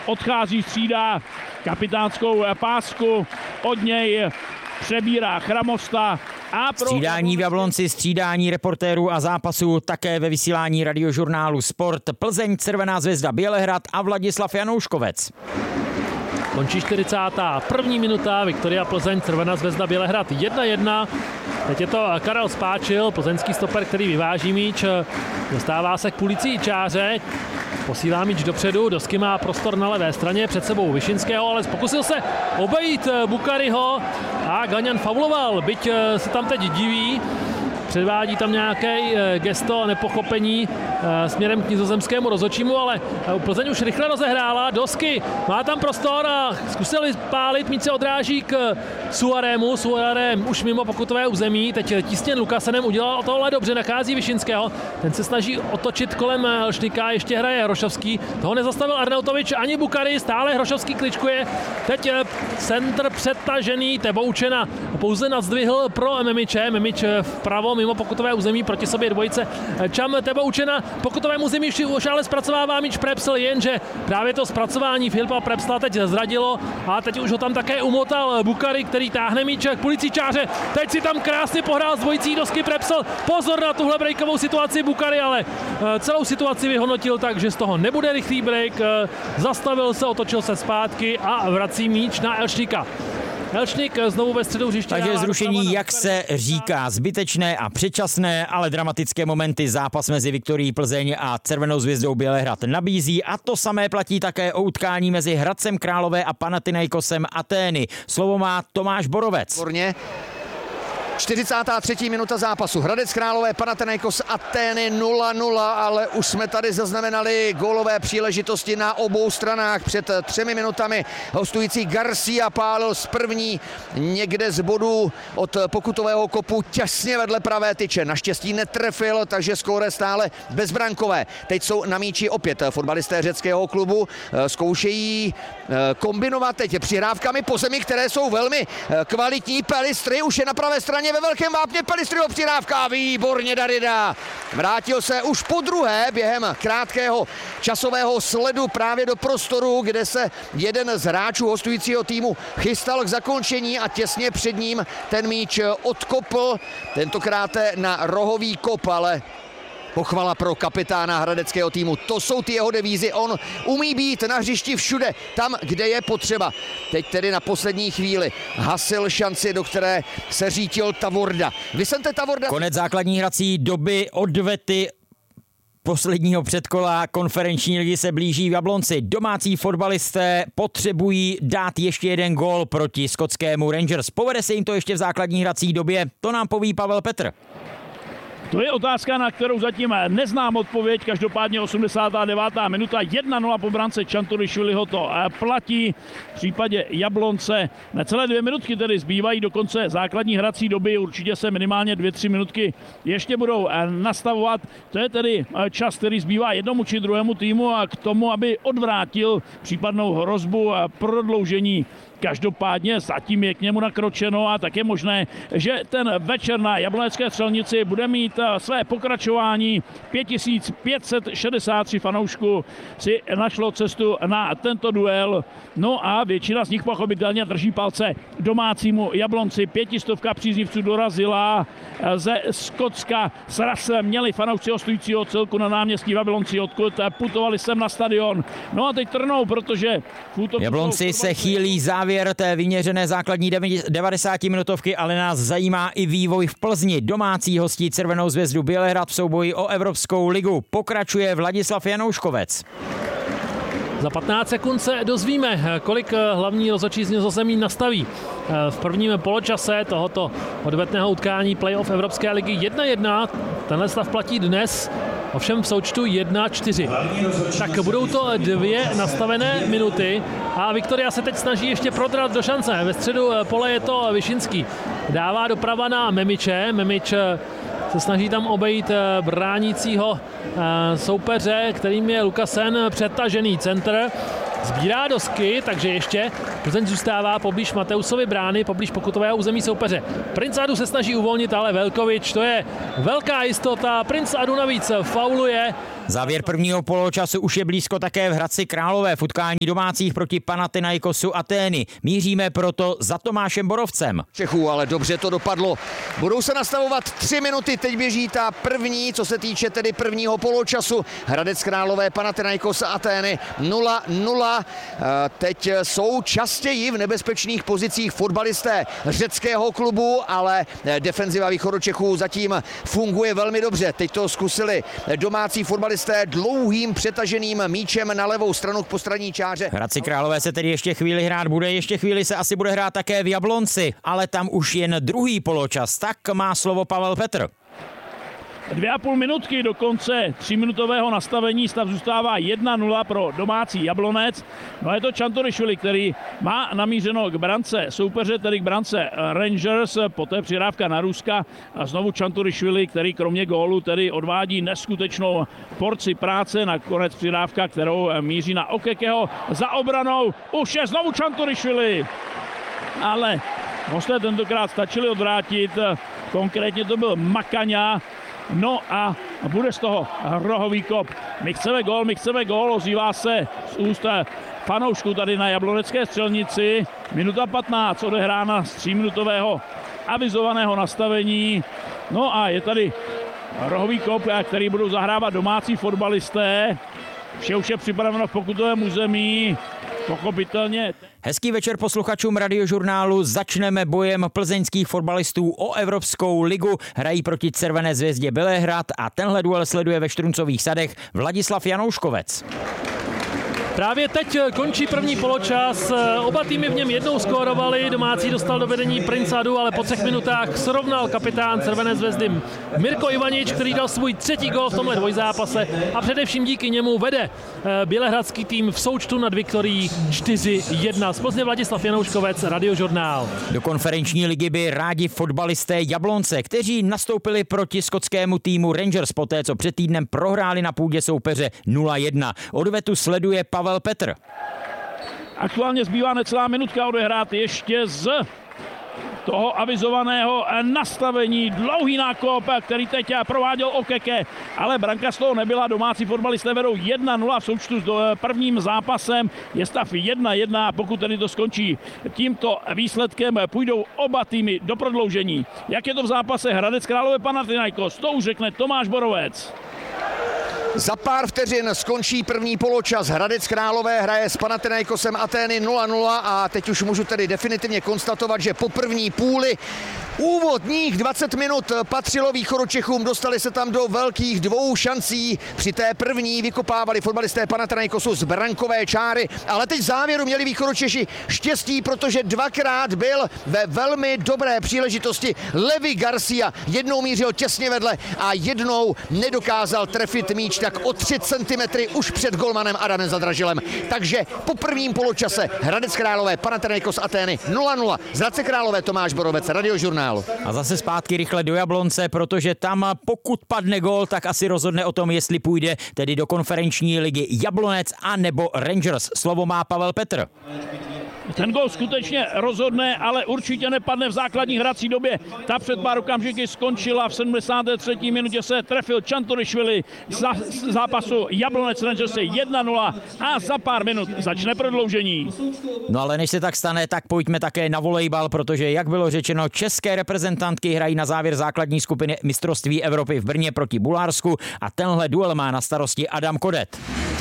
odchází, střídá kapitánskou pásku, od něj přebírá Chramosta. A střídání v Jablonci, střídání reportérů a zápasů také ve vysílání radiožurnálu Sport. Plzeň, Červená Zvezda Bělehrad a Vladislav Janouškovec. Končí 41. minuta, Viktoria Plzeň, Červená Zvezda Bělehrad 1-1. Teď je to Karel Spáčil, plzeňský stoper, který vyváží míč. Dostává se k půlicí Čáře. Posílá míč dopředu, Dosky má prostor na levé straně, před sebou Vyšinského, ale pokusil se obejít Bukariho a Gaňan fauloval, byť se tam teď diví. Předvádí tam nějaké gesto nepochopení směrem k nizozemskému rozhodčímu, ale Plzeň už rychle rozehrála. Dosky má tam prostor a zkusili pálit, míč se odráží k Suarému. Suarém už mimo pokutové území, teď tísněn Lukasenem, udělal tohle dobře, nachází Vyšinského. Ten se snaží otočit kolem Lšnika, ještě hraje Hrošovský. Toho nezastavil Arnautovič ani Bukary, stále Hrošovský kličkuje. Teď centr přetažený, Teboučena pouze nazdvihl pro Memiče. Memič vpravo mimo pokutové území, proti sobě dvojice Čam Teboučena. Pokutovému území už ale zpracovává míč Prepsl, jenže právě to zpracování Filipa Prepsla teď zradilo a teď už ho tam také umotal Bukary, který táhne míč k půlicí Čáře. Teď si tam krásně pohrál s dvojicí Dosky Prepsl. Pozor na tuhle breakovou situaci Bukary, ale celou situaci vyhodnotil tak, že z toho nebude rychlý break. Zastavil se, otočil se zpátky a vrací míč na Elšníka. Elšník znovu ve středu hřiště. Takže zrušení, jak se říká, zbytečné a předčasné, ale dramatické momenty zápas mezi Viktorií Plzeň a Červenou Zvězdou Bělehrad nabízí a to samé platí také o utkání mezi Hradcem Králové a Panathinaikosem Atény. Slovo má Tomáš Borovec. Borně. 43. minuta zápasu. Hradec Králové, Panathinaikos Atény 0-0, ale už jsme tady zaznamenali gólové příležitosti na obou stranách. Před 3 minutami hostující Garcia pálil z první někde z bodu od pokutového kopu těsně vedle pravé tyče. Naštěstí netrefil, takže skóre stále bezbrankové. Teď jsou na míči opět fotbalisté řeckého klubu. Zkoušejí kombinovat teď přihrávkami po zemi, které jsou velmi kvalitní. Pelistry už je na pravé straně ve velkém vápně, Pelistryho přihrávka, výborně Darida. Vrátil se už po druhé během krátkého časového sledu právě do prostoru, kde se jeden z hráčů hostujícího týmu chystal k zakončení a těsně před ním ten míč odkopl, tentokrát na rohový kop, ale pochvala pro kapitána hradeckého týmu. To jsou ty jeho devízy. On umí být na hřišti všude, tam, kde je potřeba. Teď tedy na poslední chvíli hasil šanci, do které se řítil Tavorda. Vicente Tavorda. Konec základní hrací doby, odvety posledního předkola konferenční ligy se blíží v Jablonci. Domácí fotbalisté potřebují dát ještě jeden gól proti skotskému Rangers. Povede se jim to ještě v základní hrací době? To nám poví Pavel Petr. To je otázka, na kterou zatím neznám odpověď. Každopádně 89. minuta, 1-0 po brance Čanturišviliho to platí. V případě Jablonce necelé 2 minutky tedy zbývají do konce základní hrací doby. Určitě se minimálně 2-3 minutky ještě budou nastavovat. To je tedy čas, který zbývá jednomu či druhému týmu a k tomu, aby odvrátil případnou hrozbu a prodloužení. Každopádně zatím je k němu nakročeno a tak je možné, že ten večer na Jablonecké Střelnici bude mít své pokračování. 5563 fanoušků si našlo cestu na tento duel. No a většina z nich pochopitelně drží palce domácímu Jablonci. 500 příznivců dorazila ze Skotska. Sraz měli fanoušci hostujícího celku na náměstí v Jablonci, odkud putovali sem na stadion. No a teď trnou, protože Jablonci se chýlí závěr té vyměřené základní 90 minutovky, ale nás zajímá i vývoj v Plzni. Domácí hostí Červenou Zvězdu Bělehrad v souboji o Evropskou ligu. Pokračuje Vladislav Janouškovec. Za 15 sekund se dozvíme, kolik hlavní rozhodčí z Nizozemí nastaví v prvním poločase tohoto odvetného utkání playoff Evropské ligy 1-1. Tenhle stav platí dnes, ovšem v součtu 1-4. Tak budou to 2 nastavené minuty a Viktoria se teď snaží ještě prodrat do šance. Ve středu pole je to Vyšinský. Dává doprava na Memiče. Memič se snaží tam obejít bránícího soupeře, kterým je Lukasen, přetažený centr. Sbírá Dosky, takže ještě Plzeň zůstává poblíž Mateusovy brány, poblíž pokutového území soupeře. Prince Adu se snaží uvolnit, ale Velkovič, to je velká jistota. Prince Adu navíc fauluje Závěr prvního poločasu už je blízko také v Hradci Králové v utkání domácích proti Panathinaikosu Atény. Míříme proto za Tomášem Borovcem. Čechů, ale dobře to dopadlo. Budou se nastavovat 3 minuty, teď běží ta první, co se týče tedy prvního poločasu. Hradec Králové, Panathinaikos Atény 0-0. Teď jsou častěji v nebezpečných pozicích fotbalisté řeckého klubu, ale defenziva Východočechů zatím funguje velmi dobře. Teď to zkusili domácí fotbalisté dlouhým přetaženým míčem na levou stranu k postranní čáře. Hradci Králové se tedy ještě chvíli hrát bude, ještě chvíli se asi bude hrát také v Jablonci, ale tam už jen druhý poločas, tak má slovo Pavel Petr. 2,5 minutky do konce 3minutového nastavení, stav zůstává 1-0 pro domácí Jablonec. No je to Čantorišvili, který má namířeno k brance soupeře, tedy k brance Rangers, poté přidávka na Ruska a znovu Čantorišvili, který kromě gólu tedy odvádí neskutečnou porci práce, nakonec přidávka, kterou míří na Okekeho za obranou. Už je znovu Čantorišvili, ale hosté tentokrát stačili odvrátit, konkrétně to byl Makaňa. No a bude z toho rohový kop. My chceme gól, ozývá se z úst fanoušků tady na jablonecké střelnici. Minuta 15 odehrána z 3minutového avizovaného nastavení. No a je tady rohový kop, který budou zahrávat domácí fotbalisté. Vše už je připraveno v pokutovém území. Pochopitelně. Hezký večer posluchačům Radiožurnálu. Začneme bojem plzeňských fotbalistů o Evropskou ligu. Hrají proti Červené zvězdě Bělehrad a tenhle duel sleduje ve Štruncových sadech Vladislav Janouškovec. Právě teď končí první poločas, oba týmy v něm jednou skórovali, domácí dostal do vedení Prince Adu, ale po 3 minutách srovnal kapitán Červené zvězdy Mirko Ivanič, který dal svůj 3. gól v tomhle dvojzápase a především díky němu vede bělehradský tým v součtu nad Viktorií 4-1. Z Plzně Vladislav Janouškovec, Radiožurnál. Do konferenční ligy by rádi fotbalisté Jablonce, kteří nastoupili proti skotskému týmu Rangers poté, co před týdnem prohráli na půdě soupeře 0-1. Odvetu sleduje Pavel Petr. Aktuálně zbývá necelá minutka odehrát ještě z toho avizovaného nastavení. Dlouhý nákop, který teď prováděl Okeke, ale branka z toho nebyla. Domácí fotbalisté vedou 1-0 v součtu s prvním zápasem. Je stav 1-1, pokud tedy to skončí tímto výsledkem, půjdou oba týmy do prodloužení. Jak je to v zápase Hradec Králové Panathinaikos, to už řekne Tomáš Borovec. Za pár vteřin skončí první poločas. Hradec Králové hraje s Panathinaikosem Atény 0-0 a teď už můžu tedy definitivně konstatovat, že po první půli úvodních 20 minut patřilo Východočechům, dostali se tam do velkých 2 šancí. Při té první vykopávali fotbalisté Panathinaikosu z brankové čáry, ale teď v závěru měli Východočeši štěstí, protože 2krát byl ve velmi dobré příležitosti Levi Garcia. Jednou mířil těsně vedle a jednou nedokázal trefit míč tak o 3 cm už před golmanem Adamem Zadražilem. Takže po prvním poločase Hradec Králové Panathinaikos Atény 0-0. Z Hradce Králové Tomáš Borovec, Radiožurnál. A zase zpátky rychle do Jablonce, protože tam pokud padne gól, tak asi rozhodne o tom, jestli půjde tedy do konferenční ligy Jablonec a nebo Rangers. Slovo má Pavel Petr. Ten gól skutečně rozhodne, ale určitě nepadne v základní hrací době. Ta před pár okamžiky skončila, v 73. minutě se trefil Čantorišvili za zápasu Jablonec Rangers 1-0 a za pár minut začne prodloužení. No ale než se tak stane, tak pojďme také na volejbal, protože jak bylo řečeno, české reprezentantky hrají na závěr základní skupiny mistrovství Evropy v Brně proti Bulharsku a tenhle duel má na starosti Adam Kodet.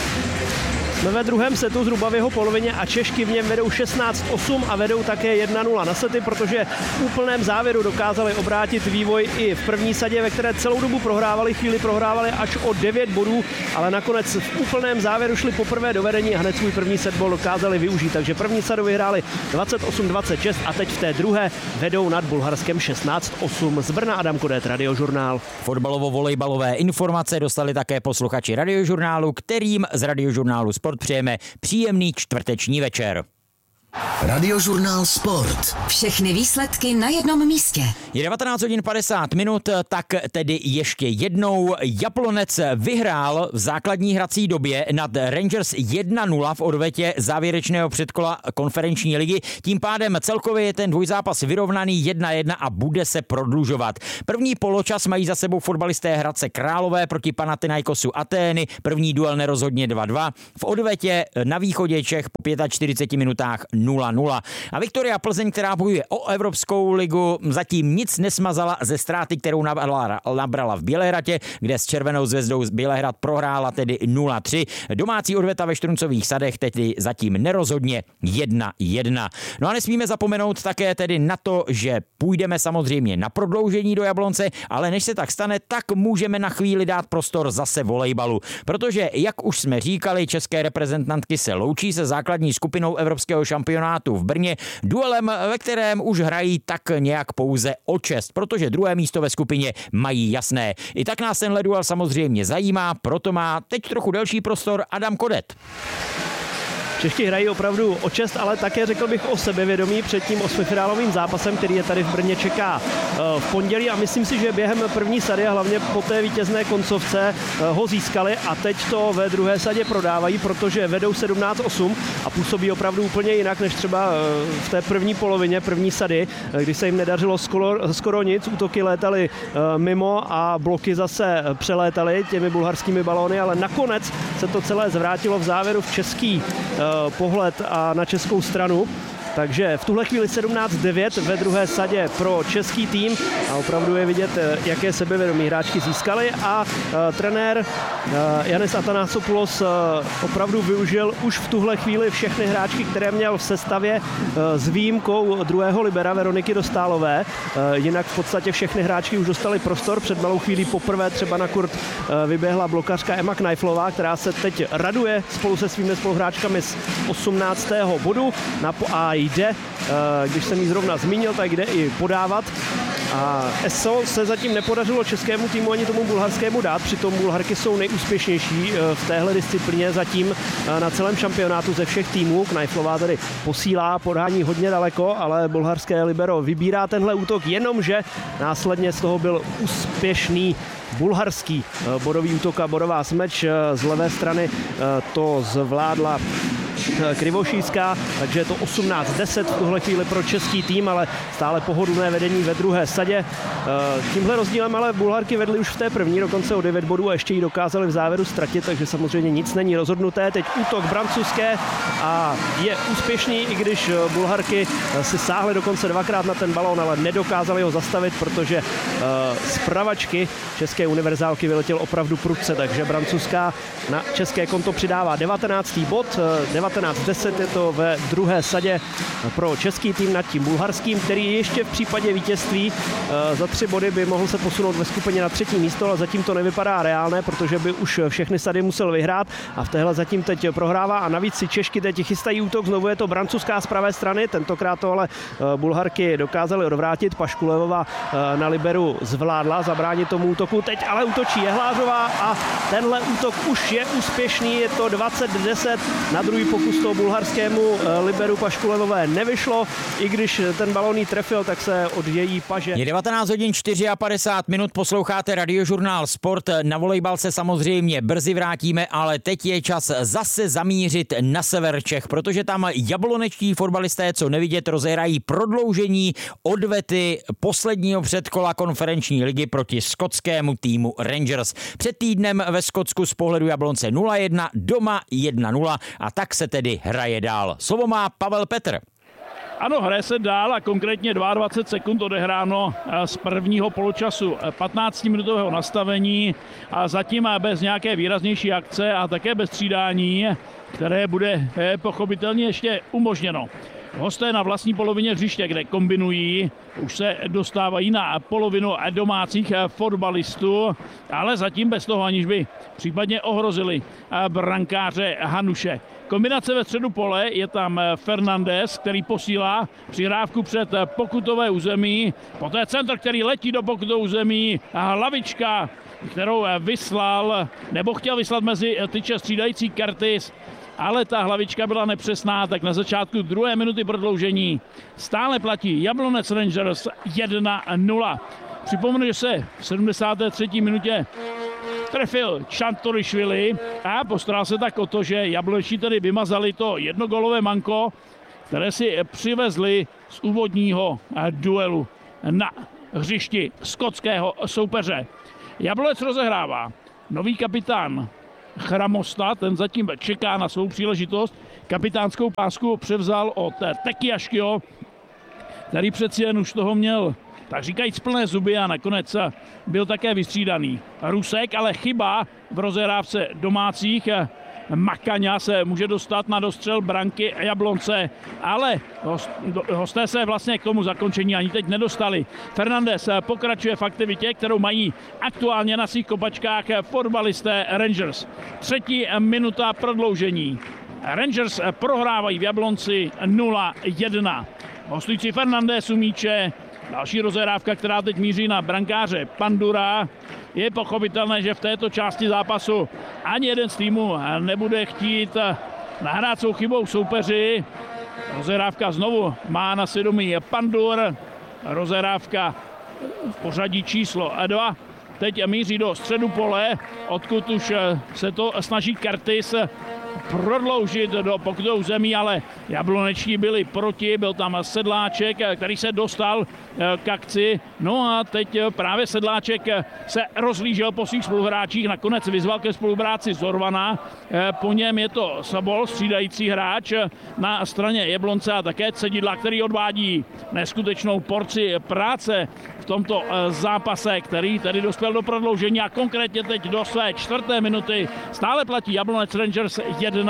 Jsme ve druhém setu zhruba v jeho polovině a Češky v něm vedou 16-8 a vedou také 1-0 na sety, protože v úplném závěru dokázali obrátit vývoj i v první sadě, ve které celou dobu chvíli prohrávali až o 9 bodů, ale nakonec v úplném závěru šli poprvé do vedení a hned svůj první set dokázali využít. Takže první sadu vyhráli 28-26 a teď v té druhé vedou nad Bulharskem 16-8. Z Brna Adam Kodet, Radiožurnál. Fotbalovo-volejbalové informace dostali také posluchači Radiožurnálu, kterým z Radiožurnálu Sport přejeme příjemný čtvrteční večer. Radiožurnál Sport. Všechny výsledky na jednom místě. Je 19 hodin 50 minut, tak tedy ještě jednou. Jablonec vyhrál v základní hrací době nad Rangers 1-0 v odvetě závěrečného předkola konferenční ligy. Tím pádem celkově je ten dvojzápas vyrovnaný 1-1 a bude se prodlužovat. První poločas mají za sebou fotbalisté Hradce Králové proti Panathinaikosu Atény. První duel nerozhodně 2-2. V odvetě na východě Čech po 45 minutách 0-0. A Viktoria Plzeň, která bojuje o Evropskou ligu, zatím nic nesmazala ze ztráty, kterou nabrala v Bělehradě, kde s Červenou zvezdou z Bělehrad prohrála tedy 0-3. Domácí odveta ve Štruncových sadech tedy zatím nerozhodně 1-1. No a nesmíme zapomenout také tedy na to, že půjdeme samozřejmě na prodloužení do Jablonce, ale než se tak stane, tak můžeme na chvíli dát prostor zase volejbalu. Protože, jak už jsme říkali, české reprezentantky se loučí se základní skupinou evropského šampionátu v Brně duelem, ve kterém už hrají tak nějak pouze o čest, protože druhé místo ve skupině mají jasné. I tak nás tenhle duel samozřejmě zajímá, proto má teď trochu delší prostor Adam Kodet. Češky hrají opravdu o čest, ale také řekl bych o sebevědomí před tím osmifinálovým zápasem, který je tady v Brně čeká v pondělí, a myslím si, že během první sady a hlavně po té vítězné koncovce ho získali a teď to ve druhé sadě prodávají, protože vedou 17-8 a působí opravdu úplně jinak než třeba v té první polovině první sady, kdy se jim nedařilo skoro nic, útoky létaly mimo a bloky zase přelétaly těmi bulharskými balóny, ale nakonec se to celé zvrátilo v závěru v český pohled a na českou stranu. Takže v tuhle chvíli 17-9 ve druhé sadě pro český tým a opravdu je vidět, jaké sebevědomí hráčky získali a trenér Yannis Athanasopoulos opravdu využil už v tuhle chvíli všechny hráčky, které měl v sestavě s výjimkou druhého libera Veroniky Dostálové. Jinak v podstatě všechny hráčky už dostali prostor. Před malou chvílí poprvé třeba na kurt vyběhla blokařka Emma Kneiflová, která se teď raduje spolu se svými spoluhráčkami z 18. bodu a jde, když jsem ji zrovna zmínil, tak jde i podávat. A ESO se zatím nepodařilo českému týmu ani tomu bulharskému dát, přitom Bulharky jsou nejúspěšnější v téhle disciplíně zatím na celém šampionátu ze všech týmů. Kneiflová tady posílá podání hodně daleko, ale bulharské libero vybírá tenhle útok, jenomže následně z toho byl úspěšný bulharský bodový útok a bodová smeč. Z levé strany to zvládla Krivošíská, takže je to 18-10 v tuhle chvíli pro český tým, ale stále pohodlné vedení ve druhé sadě. Tímhle rozdílem ale Bulharky vedly už v té první, dokonce o 9 bodů a ještě ji dokázali v závěru ztratit, takže samozřejmě nic není rozhodnuté. Teď útok francouzské a je úspěšný, i když Bulharky si sáhly dokonce dvakrát na ten balón, ale nedokázali ho zastavit, protože z pravačky české univerzálky vyletěl opravdu prudce, takže francouzská na české konto přidává 19. bod, 19-10 je to ve druhé sadě pro český tým nad tím bulharským, který ještě v případě vítězství za 3 body by mohl se posunout ve skupině na 3. místo, ale zatím to nevypadá reálné, protože by už všechny sady musel vyhrát a v téhle zatím teď prohrává a navíc si Češky teď chystají útok, znovu je to francouzská z pravé strany, tentokrát to ale Bulharky dokázaly odvrátit, Paškulevová na liberu zvládla zabránit tomu útoku, teď ale útočí Jehlářová a tenhle útok už je úspěšný, je to 20-10, na druhý pokus toho bulharskému liberu Paškulevové nevyšlo, i když ten balón jí trefil, tak se od její paže. Je 19 hodin 54 minut, posloucháte Radiožurnál Sport, na volejbal se samozřejmě brzy vrátíme, ale teď je čas zase zamířit na sever Čech, protože tam jablonečtí fotbalisté, co nevidět, rozehrají prodloužení odvety posledního předkola konferenční ligy proti skotskému týmu Rangers. Před týdnem ve Skotsku z pohledu Jablonce 0-1, doma 1-0 a tak se tedy hraje dál. Slovo má Pavel Petr. Ano, hraje se dál a konkrétně 22 sekund odehráno z prvního poločasu 15-minutového nastavení a zatím bez nějaké výraznější akce a také bez střídání, které bude pochopitelně ještě umožněno. Hosté na vlastní polovině hřiště, kde kombinují, už se dostávají na polovinu domácích fotbalistů, ale zatím bez toho, aniž by případně ohrozili brankáře Hanuše. Kombinace ve středu pole, je tam Fernandez, který posílá přihrávku před pokutové území, poté centr, který letí do pokutového území a hlavička, kterou vyslal, nebo chtěl vyslat mezi tyče střídající Curtis, ale ta hlavička byla nepřesná, tak na začátku 2. minuty prodloužení stále platí Jablonec Rangers 1-0. Připomenu, že se v 73. minutě trefil Čantorišvili a postaral se tak o to, že Jablonečtí tedy vymazali to jednogólové manko, které si přivezli z úvodního duelu na hřišti skotského soupeře. Jablonec rozehrává. Nový kapitán Chramosta, ten zatím čeká na svou příležitost. Kapitánskou pásku převzal od Tekiaškyho, který přeci jen už toho měl, tak říkajíc, plné zuby a nakonec byl také vystřídaný Rusek, ale chyba v rozehrávce domácích. Makaňa se může dostat na dostřel branky Jablonce, ale hosté se vlastně k tomu zakončení ani teď nedostali. Fernandez pokračuje v aktivitě, kterou mají aktuálně na svých kopačkách fotbalisté Rangers. 3. minuta prodloužení. Rangers prohrávají v Jablonci 0-1. Hostující Fernandez u míče. Další rozehrávka, která teď míří na brankáře Pandura. Je pochopitelné, že v této části zápasu ani jeden z týmů nebude chtít nahrát svou chybou soupeři. Rozehrávka znovu má na svědomí Pandur. Rozehrávka v pořadí číslo 2. Teď míří do středu pole, odkud už se to snaží Curtis prodloužit do pokutovou zemí, ale jablonečtí byli proti, byl tam Sedláček, který se dostal k akci. No a teď právě Sedláček se rozlížel po svých spoluhráčích, nakonec vyzval ke spolupráci Zorvana. Po něm je to Sabol, střídající hráč na straně Jablonce, a také Cedidla, který odvádí neskutečnou porci práce v tomto zápase, který tedy dospěl do prodloužení a konkrétně teď do své 4. minuty. Stále platí Jablonec Rangers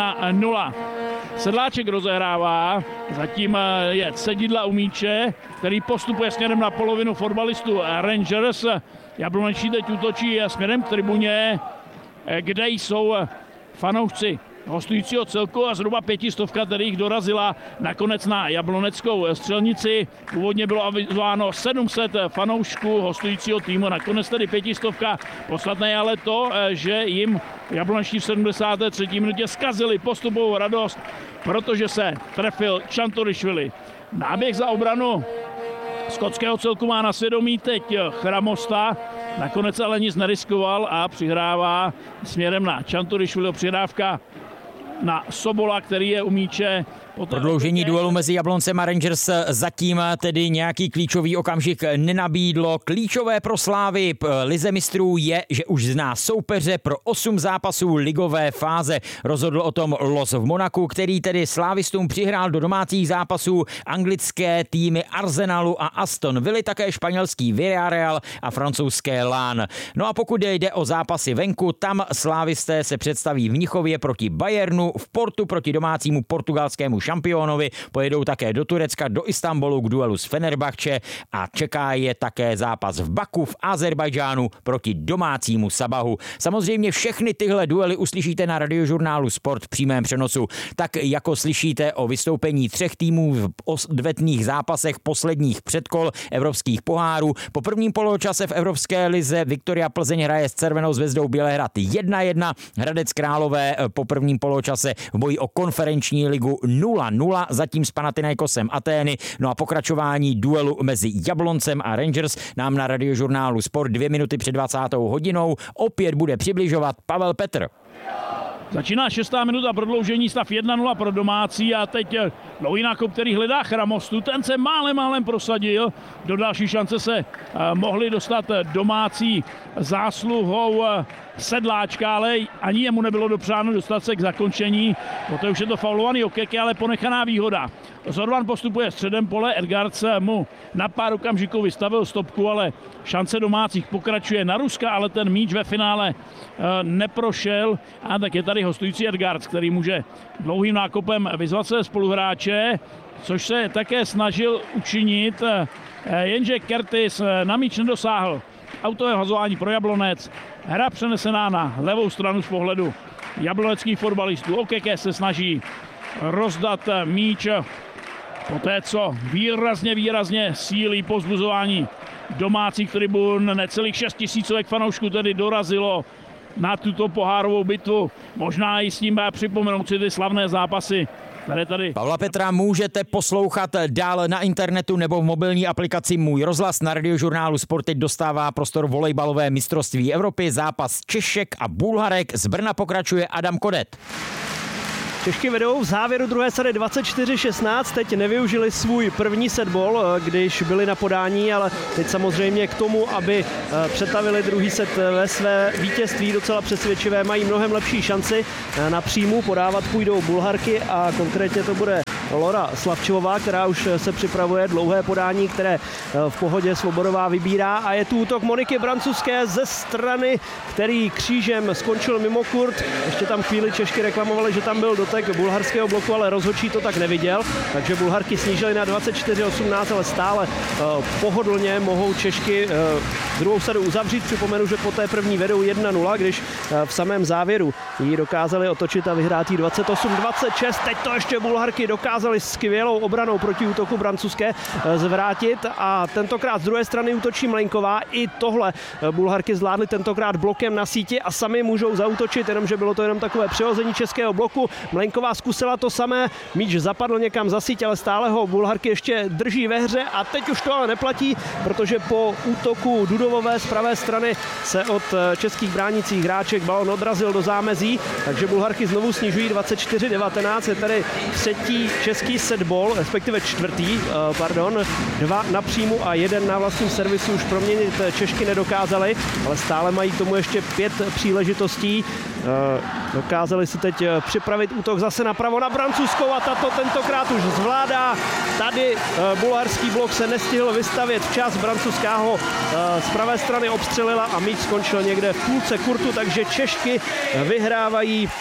1-0. Sedláček rozehrává, zatím je Cedidla u míče, který postupuje směrem na polovinu fotbalistů Rangers. Jablonečtí teď útočí směrem k tribuně, kde jsou fanoušci hostujícího celku a zhruba 500, tedy jich dorazila nakonec na jabloneckou střelnici. Původně bylo avizováno 700 fanoušků hostujícího týmu, nakonec tedy 500. Podstatné je ale to, že jim jablonečtí v 73. minutě zkazili postupovou radost, protože se trefil Čantorišvili. Náběh za obranu skotského celku má na svědomí teď Chramosta, nakonec ale nic neriskoval a přihrává směrem na Čantorišvili. Přihrávka na Sobola, který je u míče. Prodloužení duelu mezi Jabloncem a Rangers zatím tedy nějaký klíčový okamžik nenabídlo. Klíčové pro Slávy Lize mistrů je, že už zná soupeře pro 8 zápasů ligové fáze. Rozhodl o tom los v Monaku, který tedy slávistům přihrál do domácích zápasů anglické týmy Arsenalu a Aston Villa, také španělský Villarreal a francouzské Lán. No a pokud jde o zápasy venku, tam slávisté se představí v Mnichově proti Bayernu, v Portu proti domácímu portugalskému šampionovi, pojedou také do Turecka, do Istanbulu k duelu s Fenerbahče a čeká je také zápas v Baku v Azerbajdžánu proti domácímu Sabahu. Samozřejmě všechny tyhle duely uslyšíte na Radiožurnálu Sport v přímém přenosu, tak jako slyšíte o vystoupení 3 týmů v odvetných zápasech posledních předkol evropských pohárů. Po prvním poločase v Evropské lize Viktoria Plzeň hraje s Červenou zvězdou Bělehrad 1-1, Hradec Králové po prvním poločase v boji o konferenční ligu 0-0, zatím s Panathinaikosem Atény. No a pokračování duelu mezi Jabloncem a Rangers nám na Radiožurnálu Sport 2 minuty před 20. hodinou opět bude přibližovat Pavel Petr. Začíná 6. minuta prodloužení, stav 1-0 pro domácí a teď dlouhý nákop, který hledá Chramostu. Ten se málem prosadil. Do další šance se mohli dostat domácí zásluhou Sedláčka, ale ani jemu nebylo dopřáno dostat se k zakončení. Poté už je to faulovaný Okeke, ale ponechaná výhoda. Zorvan postupuje středem pole, Edgards mu na pár okamžiků vystavil stopku, ale šance domácích pokračuje na Ruska, ale ten míč ve finále neprošel. A tak je tady hostující Edgards, který může dlouhým nákopem vyzvat své spoluhráče, což se také snažil učinit, jenže Curtis na míč nedosáhl. Autové hazování pro Jablonec. Hra přenesená na levou stranu z pohledu jabloneckých fotbalistů. Okeke se snaží rozdat míč poté, co výrazně sílí povzbuzování domácích tribun. Necelých 6 000 fanoušků tedy dorazilo na tuto pohárovou bitvu. Možná i s tím připomenout si ty slavné zápasy, které tady. Pavla Petra můžete poslouchat dál na internetu nebo v mobilní aplikaci Můj rozhlas. Na Radiožurnálu Sport teď dostává prostor volejbalové mistrovství Evropy. Zápas Češek a Bulharek. Z Brna pokračuje Adam Kodet. Češky vedou v závěru druhé sady 24-16, teď nevyužili svůj první setball, když byli na podání, ale teď samozřejmě k tomu, aby přetavili druhý set ve své vítězství docela přesvědčivé, mají mnohem lepší šanci na příjmu, podávat půjdou Bulharky a konkrétně to bude Lora Slavčová, která už se připravuje, dlouhé podání, které v pohodě Svobodová vybírá a je tu útok Moniky Brancuské ze strany, který křížem skončil mimo kurt. Ještě tam chvíli Češky reklamovali, že tam byl dotek bulharského bloku, ale rozhodčí to tak neviděl, takže Bulharky snížily na 24-18, ale stále pohodlně mohou Češky druhou sadu uzavřít. Připomenu, že po té první vedou 1-0, když v samém závěru ji dokázali otočit a vyhrát 28-26. Teď to ještě Bulharky dokázali skvělou obranou proti útoku Brancuské zvrátit a tentokrát z druhé strany útočí Mlejnková. I tohle Bulharky zvládly tentokrát blokem na síti a sami můžou zaútočit, jenomže bylo to jenom takové přehození českého bloku. Mlejnková zkusila to samé, míč zapadl někam za síť, ale stále ho Bulharky ještě drží ve hře a teď už to ale neplatí, protože po útoku Dudovové z pravé strany se od českých bránících hráček balon odrazil do zámezí, takže Bulharky znovu snižují 24-19, je tady třetí český setball, respektive čtvrtý, 2 na příjmu a 1 na vlastním servisu už proměnit Češky nedokázali, ale stále mají k tomu ještě 5 příležitostí. Dokázali si teď připravit útok zase napravo na Brancuskou a tato tentokrát už zvládá. Tady bulharský blok se nestihl vystavět včas, Brancuská ho z pravé strany obstřelila a míč skončil někde v půlce kurtu, takže Češky vyhrávají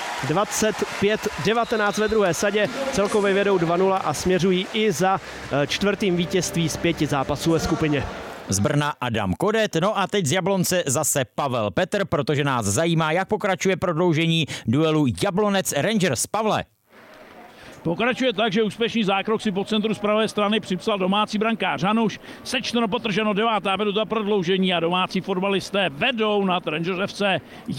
25-19 ve druhé sadě, celkově vedou 2-0 a směřují i za čtvrtým vítězství z 5 zápasů ve skupině. Z Brna Adam Kodet, no a teď z Jablonce zase Pavel Petr, protože nás zajímá, jak pokračuje prodloužení duelu Jablonec Rangers. Pavle. Pokračuje tak, že úspěšný zákrok si po centru z pravé strany připsal domácí brankář Hanuš. Sečteno potrženo 9. minuta prodloužení a domácí fotbalisté vedou nad Rangers FC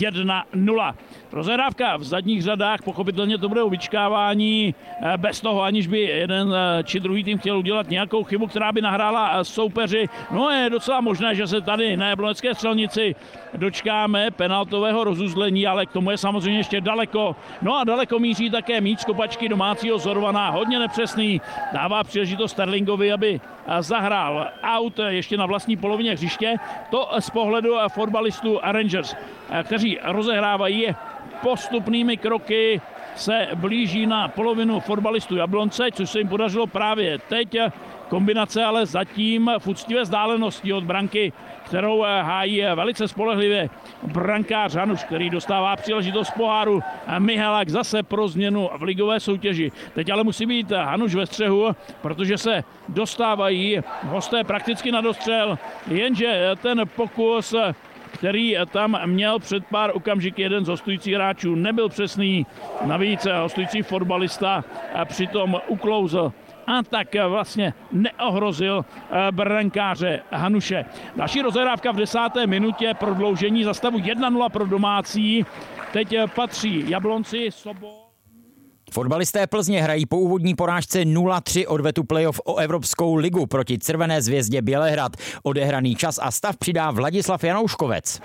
1-0. Rozehrávka v zadních řadách, pochopitelně to bude o vyčkávání bez toho, aniž by jeden či druhý tým chtěl udělat nějakou chybu, která by nahrála soupeři. No je docela možné, že se tady na Jablonecké střelnici dočkáme penaltového rozuzlení, ale k tomu je samozřejmě ještě daleko. No a daleko míří také míč z kopačky domácího Zorvana, hodně nepřesný, dává příležitost Sterlingovi, aby zahrál out ještě na vlastní polovině hřiště. To z pohledu fotbalistů Rangers, kteří rozehrávají postupnými kroky, se blíží na polovinu fotbalistů Jablonce, což se jim podařilo právě teď. Kombinace ale zatím v úctivé vzdálenosti od branky, kterou hájí velice spolehlivě brankář Hanuš, který dostává příležitost poháru. Mihalák zase pro změnu v ligové soutěži. Teď ale musí být Hanuš ve střehu, protože se dostávají hosté prakticky na dostřel, jenže ten pokus, který tam měl před pár okamžiky jeden z hostujících hráčů, nebyl přesný. Navíc hostující fotbalista přitom uklouzl a tak vlastně neohrozil brankáře Hanuše. Další rozehrávka v 10. minutě, prodloužení za stavu 1-0 pro domácí. Teď patří Jablonci, Fotbalisté Plzně hrají po úvodní porážce 0-3 odvetu playoff o Evropskou ligu proti Červené zvězdě Bělehrad. Odehraný čas a stav přidá Vladislav Janouškovec.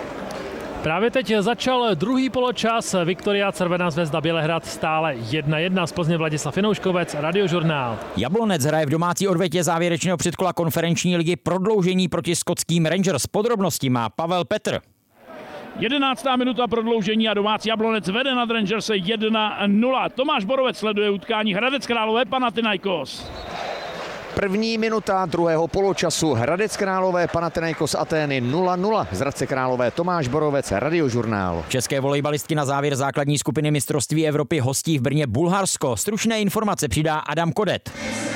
Právě teď začal druhý poločas. Viktoria Červená zvězda Bělehrad stále 1-1. Z Plzně Vladislav Janouškovec, Radiožurnál. Jablonec hraje v domácí odvetě závěrečného předkola konferenční ligy prodloužení proti skotským Rangers. Podrobnosti má Pavel Petr. 11. minuta prodloužení a domácí Jablonec vede nad Rangers 1-0. Tomáš Borovec sleduje utkání Hradec Králové Panathinaikos. První minuta druhého poločasu, Hradec Králové Panathinaikos Atény 0-0. Z Hradce Králové Tomáš Borovec, Radiožurnál. České volejbalistky na závěr základní skupiny mistrovství Evropy hostí v Brně Bulharsko. Stručné informace přidá Adam Kodet.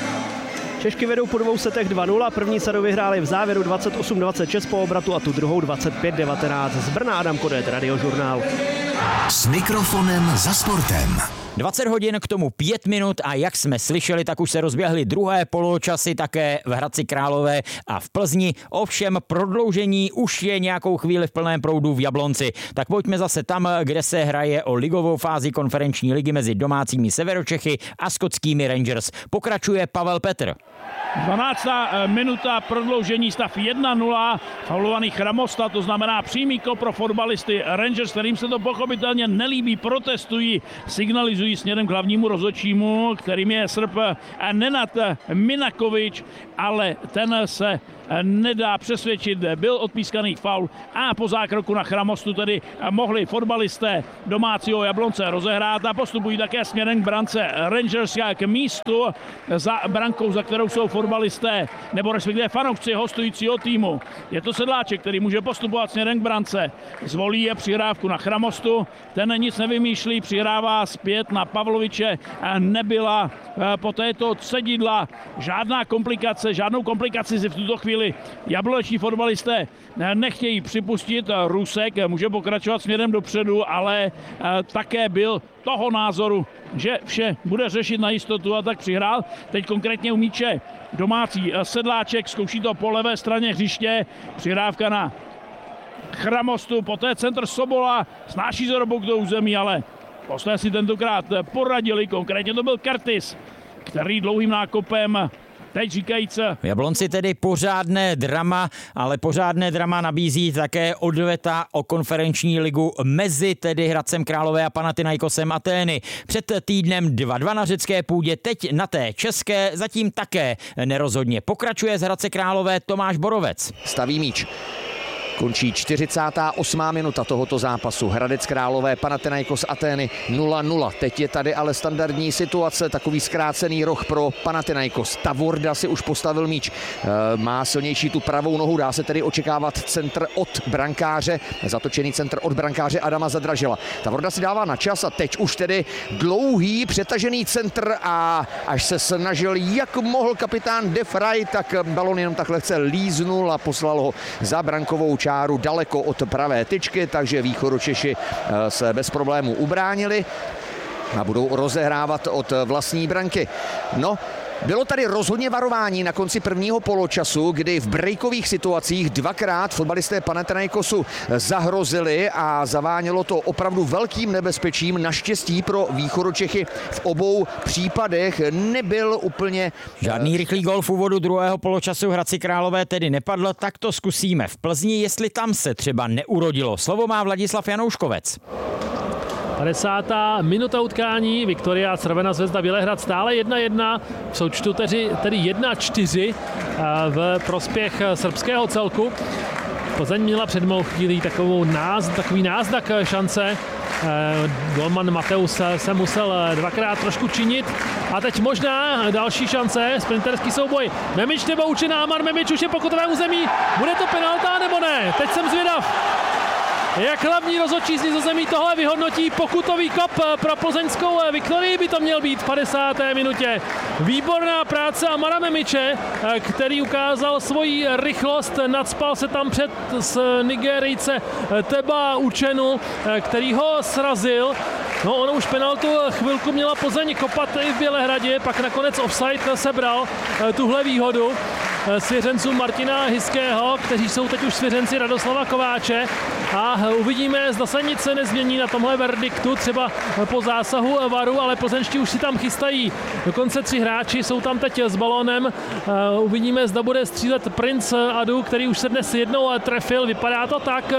Češky vedou po 2 setech 2-0, první sadu vyhráli v závěru 28-26 po obratu a tu druhou 25-19. Z Brna Adam Kodet, Radiožurnál. S mikrofonem za sportem. 20 hodin, k tomu 5 minut a jak jsme slyšeli, tak už se rozběhly druhé poločasy také v Hradci Králové a v Plzni. Ovšem prodloužení už je nějakou chvíli v plném proudu v Jablonci. Tak pojďme zase tam, kde se hraje o ligovou fázi konferenční ligy mezi domácími Severočechy a skotskými Rangers. Pokračuje Pavel Petr. 12. minuta, prodloužení, stav 1-0, faulovaný Chramosta, to znamená přímý kop pro fotbalisty Rangers, kterým se to pochopitelně nelíbí, protestují, signalizují směrem k hlavnímu rozhodčímu, kterým je Srb Nenad Minakovič, ale ten se nedá přesvědčit, byl odpískaný faul a po zákroku na Chramostu tedy mohli fotbalisté domácího Jablonce rozehrát a postupují také směrem k brance Rangers k místu za brankou, za kterou jsou fotbalisté, nebo respektive fanoušci hostujícího týmu. Je to Sedláček, který může postupovat směrem k brance. Zvolí je přihrávku na Chramostu, ten nic nevymýšlí, přihrává zpět na Pavloviče. Nebyla po této cedidla žádnou komplikaci si v tuto chvíli jabloneční fotbalisté nechtějí připustit. Rusek může pokračovat směrem dopředu, ale také byl toho názoru, že vše bude řešit na jistotu a tak přihrál. Teď konkrétně u míče domácí Sedláček, zkouší to po levé straně hřiště, přihrávka na Chramostu, poté centr Sobola, snáší za robou do území, ale posté si tentokrát poradili, konkrétně to byl Curtis, který dlouhým nákopem teď říkajíc. V Jablonci tedy pořádné drama, ale pořádné drama nabízí také odveta o konferenční ligu mezi tedy Hradcem Králové a Panathinaikosem Atény. Před týdnem 2-2 na řecké půdě, teď na té české, zatím také nerozhodně. Pokračuje z Hradce Králové Tomáš Borovec. Staví míč. Končí 48. minuta tohoto zápasu. Hradec Králové, Panathinaikos Atény 0-0. Teď je tady ale standardní situace, takový zkrácený roh pro Panathinaikos. Tavorda si už postavil míč. Má silnější tu pravou nohu, dá se tedy očekávat centr od brankáře, zatočený centr od brankáře Adama Zadražila. Tavorda si dává na čas a teď už tedy dlouhý přetažený centr a až se snažil, jak mohl kapitán De Frey, tak balon jenom tak lehce líznul a poslal ho za brankovou čáru daleko od pravé tyčky, takže Východočeši se bez problémů ubránili a budou rozehrávat od vlastní branky. No, bylo tady rozhodně varování na konci prvního poločasu, kdy v breakových situacích dvakrát fotbalisté Panathinaikosu zahrozili a zavánělo to opravdu velkým nebezpečím. Naštěstí pro Východočechy v obou případech nebyl úplně... Žádný rychlý gól v úvodu druhého poločasu Hradci Králové tedy nepadl, tak to zkusíme v Plzni, jestli tam se třeba neurodilo. Slovo má Vladislav Janouškovec. 50. minuta utkání, Viktoria Crvená Zvezda Bělehrad stále 1-1, v součtu tedy 1-4 v prospěch srbského celku. Plzeň měla před malou chvílí takový náznak šance. Golman Mateus se musel dvakrát trošku činit a teď možná další šance, sprinterský souboj. Memič nebo Učená, Amar Memič už je pokutovém území, bude to penalta nebo ne? Teď jsem zvědav, jak hlavní rozhodčí z Nizozemí tohle vyhodnotí. Pokutový kop pro plzeňskou Viktorii by to měl být v 50. minutě. Výborná práce Amara Memiče, který ukázal svoji rychlost, nacpal se tam před Nigerijce Teba Učenu, který ho srazil. No, ono už penaltu chvilku měla Plzeň kopat i v Bělehradě, pak nakonec offside sebral tuhle výhodu svěřenců Martina Hyského, kteří jsou teď už svěřenci Radoslava Kováče, a uvidíme, zda se nic nezmění na tomhle verdiktu, třeba po zásahu VARu, ale plzeňští už si tam chystají dokonce 3 hráči, jsou tam teď s balónem. Uvidíme, zda bude střílet Prince Adu, který už se dnes jednou trefil, vypadá to tak.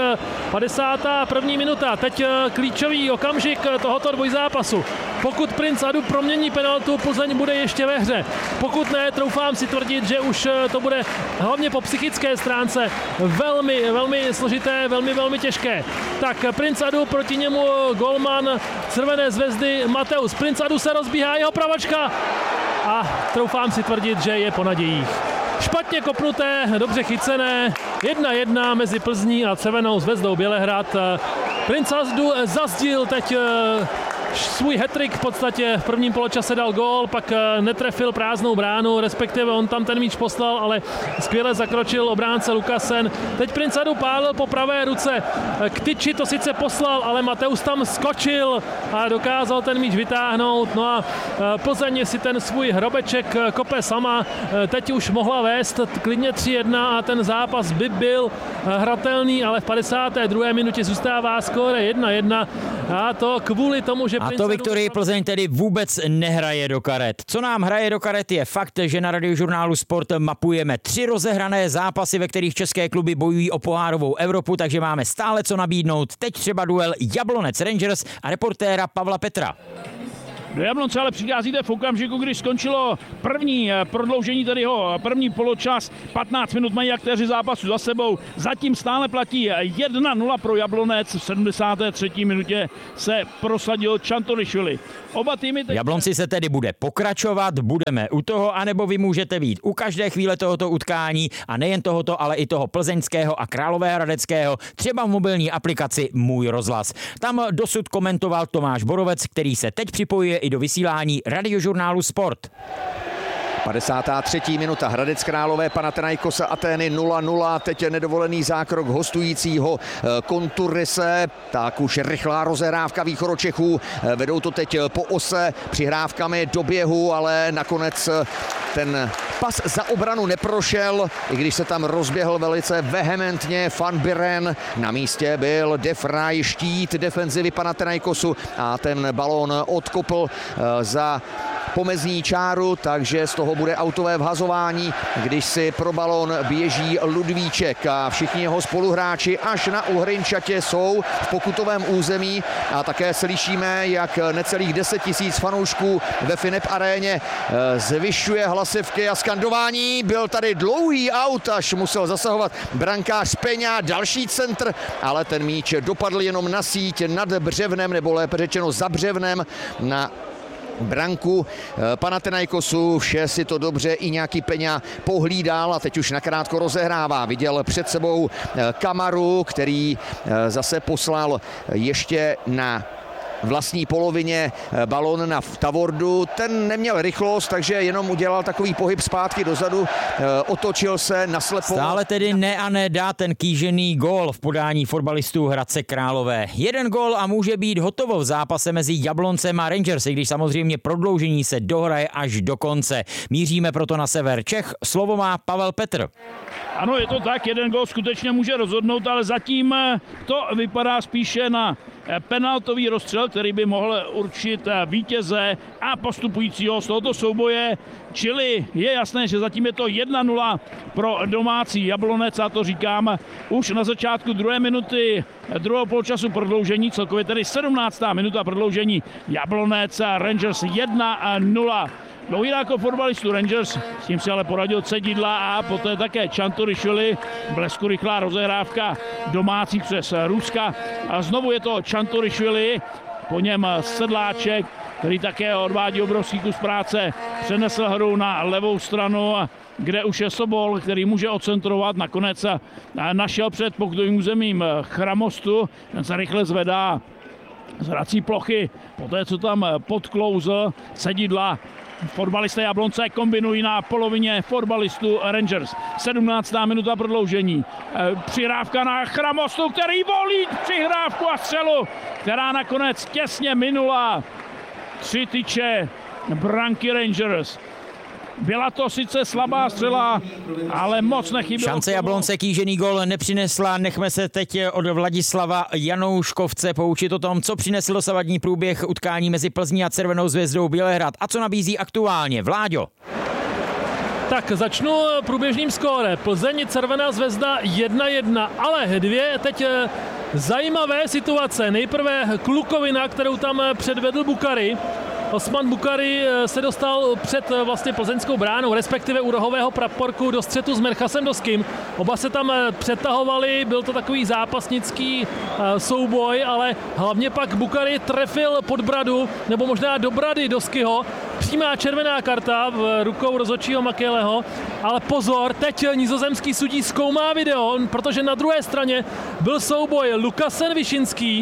51. minuta, teď klíčový okamžik tohoto dvojzápasu. Pokud Prince Adu promění penaltu, Plzeň bude ještě ve hře. Pokud ne, troufám si tvrdit, že už to bude hlavně po psychické stránce velmi složité, velmi těžké. Tak Prince Adu, proti němu golman Crvené Zvezdy Mateus. Prince Adu se rozbíhá, jeho pravačka a troufám si tvrdit, že je po nadějích. Špatně kopnuté, dobře chycené, 1-1 mezi Plzní a Crvenou Zvezdou Bělehrad. Prince Adu zazdil teď svůj hat-trick v podstatě v prvním poločase dal gól, pak netrefil prázdnou bránu, respektive on tam ten míč poslal, ale skvěle zakročil obránce Lukasen. Teď princ Adu pálil po pravé ruce k tyči, to sice poslal, ale Mateus tam skočil a dokázal ten míč vytáhnout. No a Plzeň si ten svůj hrobeček kope sama. Teď už mohla vést klidně 3-1 a ten zápas by byl hratelný, ale v 52. minutě zůstává skóre 1-1 a to kvůli tomu, že a to Viktorii Plzeň tedy vůbec nehraje do karet. Co nám hraje do karet je fakt, že na Radiožurnálu Sport mapujeme 3 rozehrané zápasy, ve kterých české kluby bojují o pohárovou Evropu, takže máme stále co nabídnout. Teď třeba duel Jablonec Rangers a reportéra Pavla Petra. Do Jablonce ale přicházíte v okamžiku, když skončilo první prodloužení, tedy jeho první poločas. 15 minut mají aktéři zápasu za sebou. Zatím stále platí 1-0 pro Jablonec. V 73. minutě se prosadil Čantorišvili. Oba týmy teď... Jablonci se tedy bude pokračovat, budeme u toho, anebo vy můžete být u každé chvíle tohoto utkání a nejen tohoto, ale i toho plzeňského a královéhradeckého, třeba v mobilní aplikaci Můj rozhlas. Tam dosud komentoval Tomáš Borovec, který se teď připojuje i do vysílání Radiožurnálu Sport. 53. minuta, Hradec Králové, Panathinaikos Atény 0-0, teď je nedovolený zákrok hostujícího Konturise, tak už rychlá rozehrávka Východočechů, vedou to teď po ose přihrávkami do běhu, ale nakonec ten pas za obranu neprošel, i když se tam rozběhl velice vehementně Van Buren, na místě byl De Vrij, štít defenzivy Panathinaikosu a ten balón odkopl za pomezní čáru, takže z toho bude autové vhazování, když si pro balón běží Ludvíček a všichni jeho spoluhráči až na Uhrinčatě jsou v pokutovém území a také slyšíme, jak necelých 10 000 fanoušků ve Finep aréně zvyšuje hlasivky a skandování. Byl tady dlouhý aut, až musel zasahovat brankář Peňa, další centr, ale ten míč dopadl jenom na síť nad břevnem, nebo lépe řečeno za břevnem na branku Panathinaikosu. Vše si to dobře i nějaký Peňa pohlídal a teď už nakrátko rozehrává. Viděl před sebou Kamaru, který zase poslal ještě na vlastní polovině balón na Tavordu. Ten neměl rychlost, takže jenom udělal takový pohyb zpátky dozadu, otočil se naslepo. Stále tedy ne a ne dá ten kýžený gól v podání fotbalistů Hradce Králové. 1 gól a může být hotovo v zápase mezi Jabloncem a Rangers, když samozřejmě prodloužení se dohraje až do konce. Míříme proto na sever Čech. Slovo má Pavel Petr. Ano, je to tak, 1 gól skutečně může rozhodnout, ale zatím to vypadá spíše na penaltový rozstřel, který by mohl určit vítěze a postupujícího z tohoto souboje. Čili je jasné, že zatím je to 1-0 pro domácí Jablonec a to říkám už na začátku 2. minuty druhého poločasu prodloužení, celkově tedy 17. minuta prodloužení. Jablonec Rangers 1-0. Dlouhý nákop fotbalistů Rangers, s tím si ale poradil Cedidla a poté také Čantorišvili. Blesku rychlá rozehrávka domácích přes Ruska. A znovu je to Čantorišvili, po něm Sedláček, který také odvádí obrovský kus práce. Přenesl hru na levou stranu, kde už je Sobol, který může ocentrovat. Nakonec našel před pokutovým územím Chramostu, ten se rychle zvedá z hrací plochy. Poté, co tam podklouzl Cedidla, fotbalisté Jablonce kombinují na polovině fotbalistů Rangers. 17. minuta prodloužení. Přihrávka na Chramostu, který volí přihrávku a střelu, která nakonec těsně minula 3 tyče branky Rangers. Byla to sice slabá střela, ale moc nechybělo. Šance Jablonce kýžený gól nepřinesla. Nechme se teď od Vladislava Janouškovce poučit o tom, co přinesl dosavadní průběh utkání mezi Plzní a Červenou Zvězdou Bělehrad a co nabízí aktuálně. Vláďo. Tak začnu průběžným skóre. Plzeň Červená Zvezda 1-1, ale 2 teď zajímavé situace. Nejprve klukovina, kterou tam předvedl Bukari. Osman Bukari se dostal před vlastně plzeňskou bránou, respektive u rohového praporku do střetu s Merchasem Doským. Oba se tam přetahovali, byl to takový zápasnický souboj, ale hlavně pak Bukari trefil pod bradu, nebo možná do brady Doskyho. Přímá červená karta v rukou rozhodčího Makeleho, ale pozor, teď nizozemský sudí zkoumá video, protože na druhé straně byl souboj Lukasen Vyšinský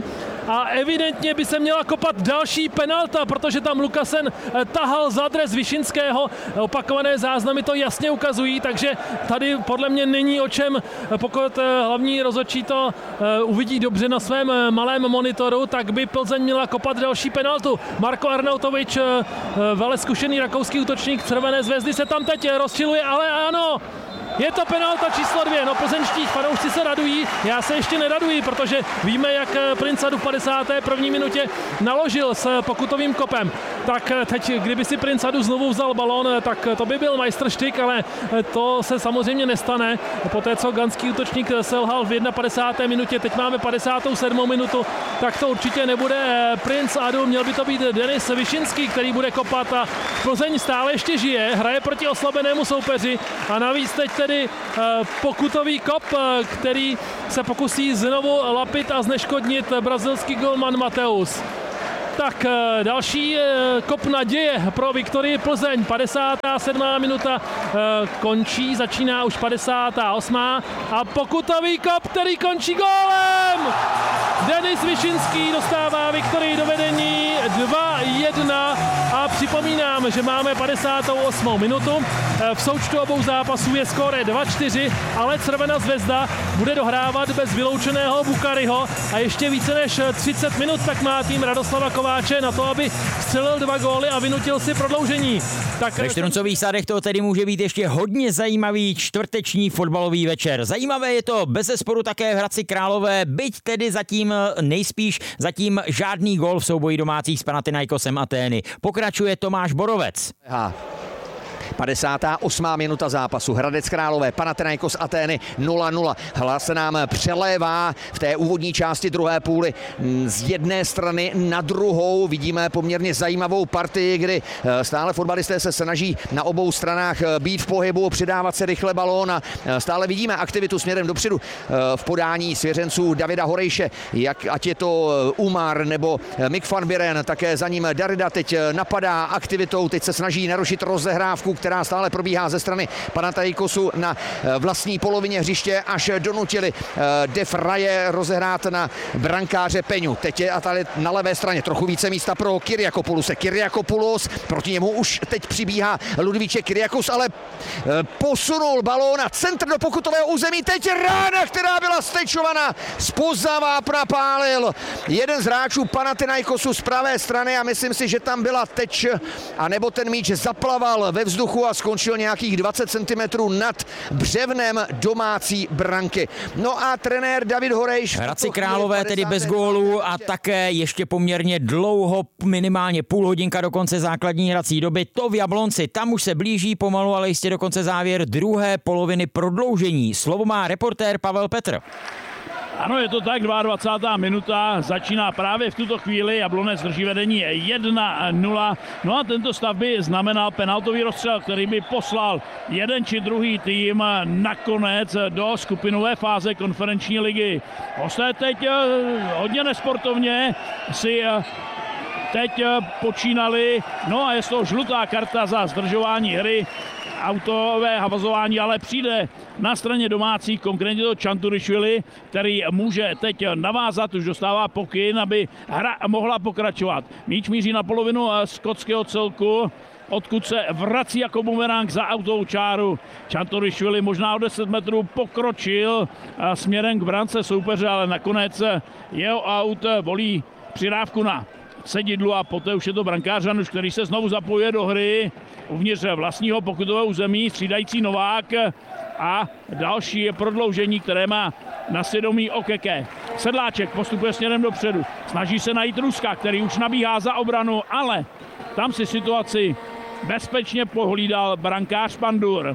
a evidentně by se měla kopat další penalta, protože tam Lukasen tahal za dres Višinského. Opakované záznamy to jasně ukazují, takže tady podle mě není o čem, pokud hlavní rozhodčí to uvidí dobře na svém malém monitoru, tak by Plzeň měla kopat další penaltu. Marko Arnautovič, vele zkušený rakouský útočník Červené Zvezdy, se tam teď rozčiluje, ale ano, je to penalta číslo 2. No, plzeňští fanoušci se radují, já se ještě neraduji, protože víme, jak Prince Adu v 51. minutě naložil s pokutovým kopem. Tak teď, kdyby si Prince Adu znovu vzal balón, tak to by byl majstrštyk, ale to se samozřejmě nestane. Poté, co ganský útočník selhal v 51. minutě, teď máme 57. minutu, tak to určitě nebude Prince Adu, měl by to být Denis Višinský, který bude kopat a Plzeň stále ještě žije, hraje proti oslabenému soupeři a navíc teď tedy pokutový kop, který se pokusí znovu lapit a zneškodnit brazilský golman Mateus. Tak další kop naděje pro Viktorii Plzeň. 57. minuta končí, začíná už 58. a pokutový kop, který končí gólem! Denis Višinský dostává Viktorii do vedení 2-1 a připomínám, že máme 58. minutu. V součtu obou zápasů je skóre 2-4, ale Červená Zvezda bude dohrávat bez vyloučeného Bukariho a ještě více než 30 minut tak má tým Radoslava Kováče na to, aby střelil 2 góly a vynutil si prodloužení. Tak ve Štruncových sadech to tedy může být ještě hodně zajímavý čtvrteční fotbalový večer. Zajímavé je to bezesporu také v Hradci Králové, byť tedy zatím zatím žádný gól v souboji domácích s Panathinaikosem Atény. Pokračuje Tomáš Borovec. 58. minuta zápasu. Hradec Králové, Panathinaikos Atény 0-0. Hlas se nám přelévá v té úvodní části druhé půly z jedné strany na druhou. Vidíme poměrně zajímavou partii, kdy stále fotbalisté se snaží na obou stranách být v pohybu, přidávat se rychle balón a stále vidíme aktivitu směrem dopředu v podání svěřenců Davida Horejše, ať je to Umar nebo Mick van Buren, také za ním Darida teď napadá aktivitou, teď se snaží narušit rozehrávku, která stále probíhá ze strany Panathinaikosu na vlastní polovině hřiště, až donutili De Fraje rozehrát na brankáře Peňu. Teď je tady na levé straně trochu více místa pro Kyriakopoulose. Kyriakopoulos, proti němu už teď přibíhá Ludvíček Kyriakos, ale posunul balón na centr do pokutového území. Teď rána, která byla stečovaná, zpoza vápna pálil jeden z hráčů Panathinaikosu z pravé strany a myslím si, že tam byla teč, anebo ten míč zaplaval ve vzduchu a skončil nějakých 20 cm nad břevnem domácí branky. No a trenér David Horejš... Hradci Králové tedy bez gólů a také ještě poměrně dlouho, minimálně půl hodinka do konce základní hrací doby. To v Jablonci, tam už se blíží pomalu, ale jistě dokonce závěr druhé poloviny prodloužení. Slovo má reportér Pavel Petr. Ano, je to tak, 22. minuta, začíná právě v tuto chvíli, Jablonec drží vedení 1-0, no a tento stav by znamenal penaltový rozstřel, který by poslal jeden či druhý tým nakonec do skupinové fáze konferenční ligy. Hosté teď hodně nesportovně si teď počínali, no a je to žlutá karta za zdržování hry, autové havazování, ale přijde na straně domácí, konkrétně to Čanturišvili, který může teď navázat, už dostává pokyn, aby hra mohla pokračovat. Míč míří na polovinu skotského celku, odkud se vrací jako bumerang za autovou čáru. Čanturišvili možná o 10 metrů pokročil směrem k brance soupeře, ale nakonec jeho aut volí přidávku na sedidlu a poté už je to brankář Hanuš, který se znovu zapojuje do hry uvnitř vlastního pokutového území, střídající Novák a další je prodloužení, které má na svědomí Okeke. Sedláček postupuje směrem dopředu, snaží se najít Ruska, který už nabíhá za obranu, ale tam si situaci bezpečně pohlídal brankář Pandur.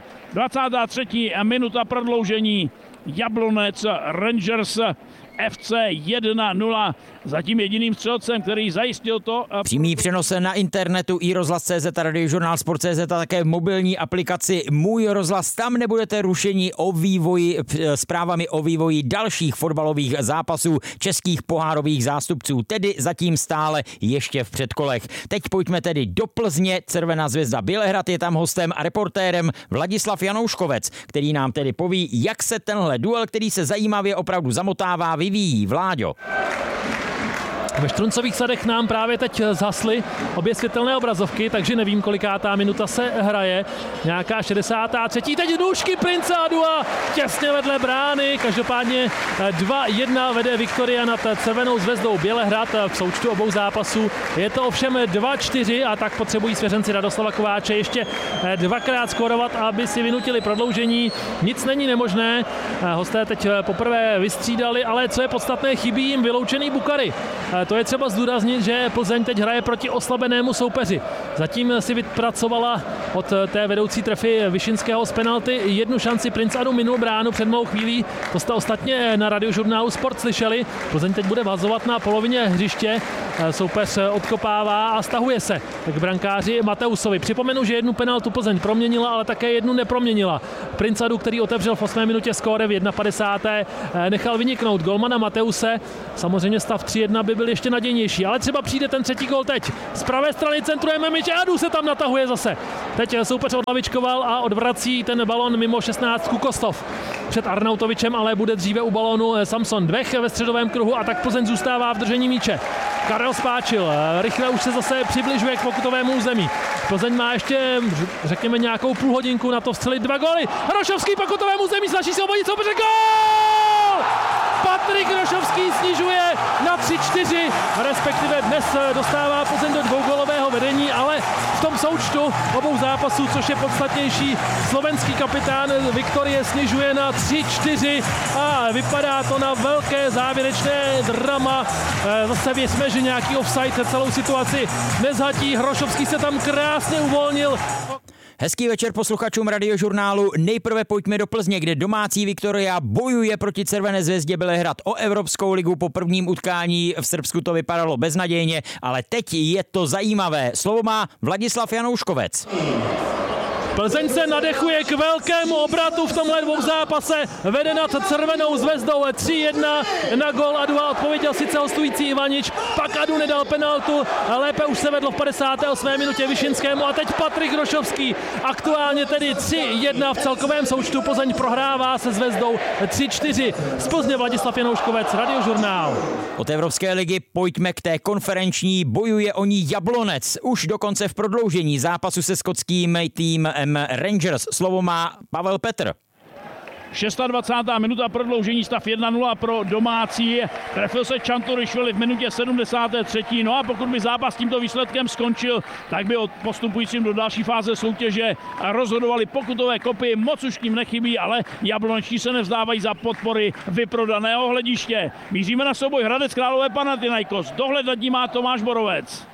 23. minuta prodloužení, Jablonec Rangers FC 1-0. Zatím jediným střelcem, který zajistil to. Přímý přenos na internetu iRozhlas.cz, radiožurnál Sport.cz a také v mobilní aplikaci Můj rozhlas. Tam nebudete rušení zprávami o vývoji dalších fotbalových zápasů českých pohárových zástupců, tedy zatím stále ještě v předkolech. Teď pojďme tedy do Plzně. Červená Zvezda Bělehrad je tam hostem a reportérem Vladislav Janouškovec, který nám tedy poví, jak se tenhle duel, který se zajímavě opravdu zamotává, vyvíjí. Vláďo. Ve Štruncových sadech nám právě teď zhasly obě světelné obrazovky, takže nevím, kolikátá minuta se hraje. Nějaká 63. Teď nůžky Prince Adua těsně vedle brány. Každopádně 2-1 vede Viktoria nad Červenou zvezdou Bělehrad v součtu obou zápasů. Je to ovšem 2-4 a tak potřebují svěřenci Radoslava Kováče ještě dvakrát skórovat, aby si vynutili prodloužení. Nic není nemožné. Hosté teď poprvé vystřídali, ale co je podstatné, chybí jim vyloučený Bukary. To je třeba zdůraznit, že Plzeň teď hraje proti oslabenému soupeři. Zatím si vypracovala od té vedoucí trefy Vyšinského z penalty jednu šanci. Prince Adu minul bránu před malou chvílí. To jste ostatně na radiožurnálu Sport slyšeli. Plzeň teď bude vazovat na polovině hřiště. Soupeř odkopává a stahuje se k brankáři Mateusovi. Připomenu, že jednu penaltu Plzeň proměnila, ale také jednu neproměnila. Prince Adu, který otevřel v 8. minutě skóre v 51. nechal vyniknout golmana Mateuse. Samozřejmě stav 3-1 by byl ještě nadějnější, ale třeba přijde ten třetí gól teď. Z pravé strany centrujeme míč a Adu se tam natahuje zase. Teď soupeř odlavičkoval a odvrací ten balon mimo 16 Kostov. Před Arnautovičem ale bude dříve u balónu Samson Dvech ve středovém kruhu a tak Plzeň zůstává v držení míče. Karel Spáčil rychle už se zase přibližuje k pokutovému území. Plzeň má ještě, řekněme, nějakou půl hodinku na to vstřelit 2 góly. Hrošovský pokutovému území, snaží se obodit soupeře, gól! Patrik Hrošovský snižuje na 3-4, respektive dnes dostává Plzeň do dvougólového vedení, ale v tom součtu obou zápasů, což je podstatnější, slovenský kapitán Viktorie snižuje na 3-4 a vypadá to na velké závěrečné drama. Zase věřme, že nějaký offside celou situaci nezhatí. Hrošovský se tam krásně uvolnil. Hezký večer posluchačům Radiožurnálu. Nejprve pojďme do Plzně, kde domácí Viktoria bojuje proti Červené zvezdě Bělehrad o Evropskou ligu. Po prvním utkání v Srbsku to vypadalo beznadějně, ale teď je to zajímavé. Slovo má Vladislav Janouškovec. Plzeň se nadechuje k velkému obratu v tomhle dvou zápase. Vede nad Červenou zvezdou 3-1 na gól Adu a odpověděl sice hostující Ivanič. Pak Adu nedal penaltu, lépe už se vedlo v 58. minutě Vyšinskému a teď Patrik Hrošovský. Aktuálně tedy 3-1 v celkovém součtu. Plzeň prohrává se zvezdou 3-4. Z Plzně Vladislav Janouškovec, Radiožurnál. Od Evropské ligy pojďme k té konferenční. Bojuje o ní Jablonec. Už dokonce v prodloužení zápasu se skotským týmem Rangers. Slovo má Pavel Petr. 26. minuta prodloužení, stav 1-0 pro domácí. Trefil se Čanturišvili v minutě 73. No a pokud by zápas tímto výsledkem skončil, tak by postupujícím do další fáze soutěže rozhodovali pokutové kopy. Moc už tím nechybí, ale jablonečtí se nevzdávají za podpory vyprodaného hlediště. Míříme na souboj Hradec Králové Panathinaikos. Dohled nad ním má Tomáš Borovec.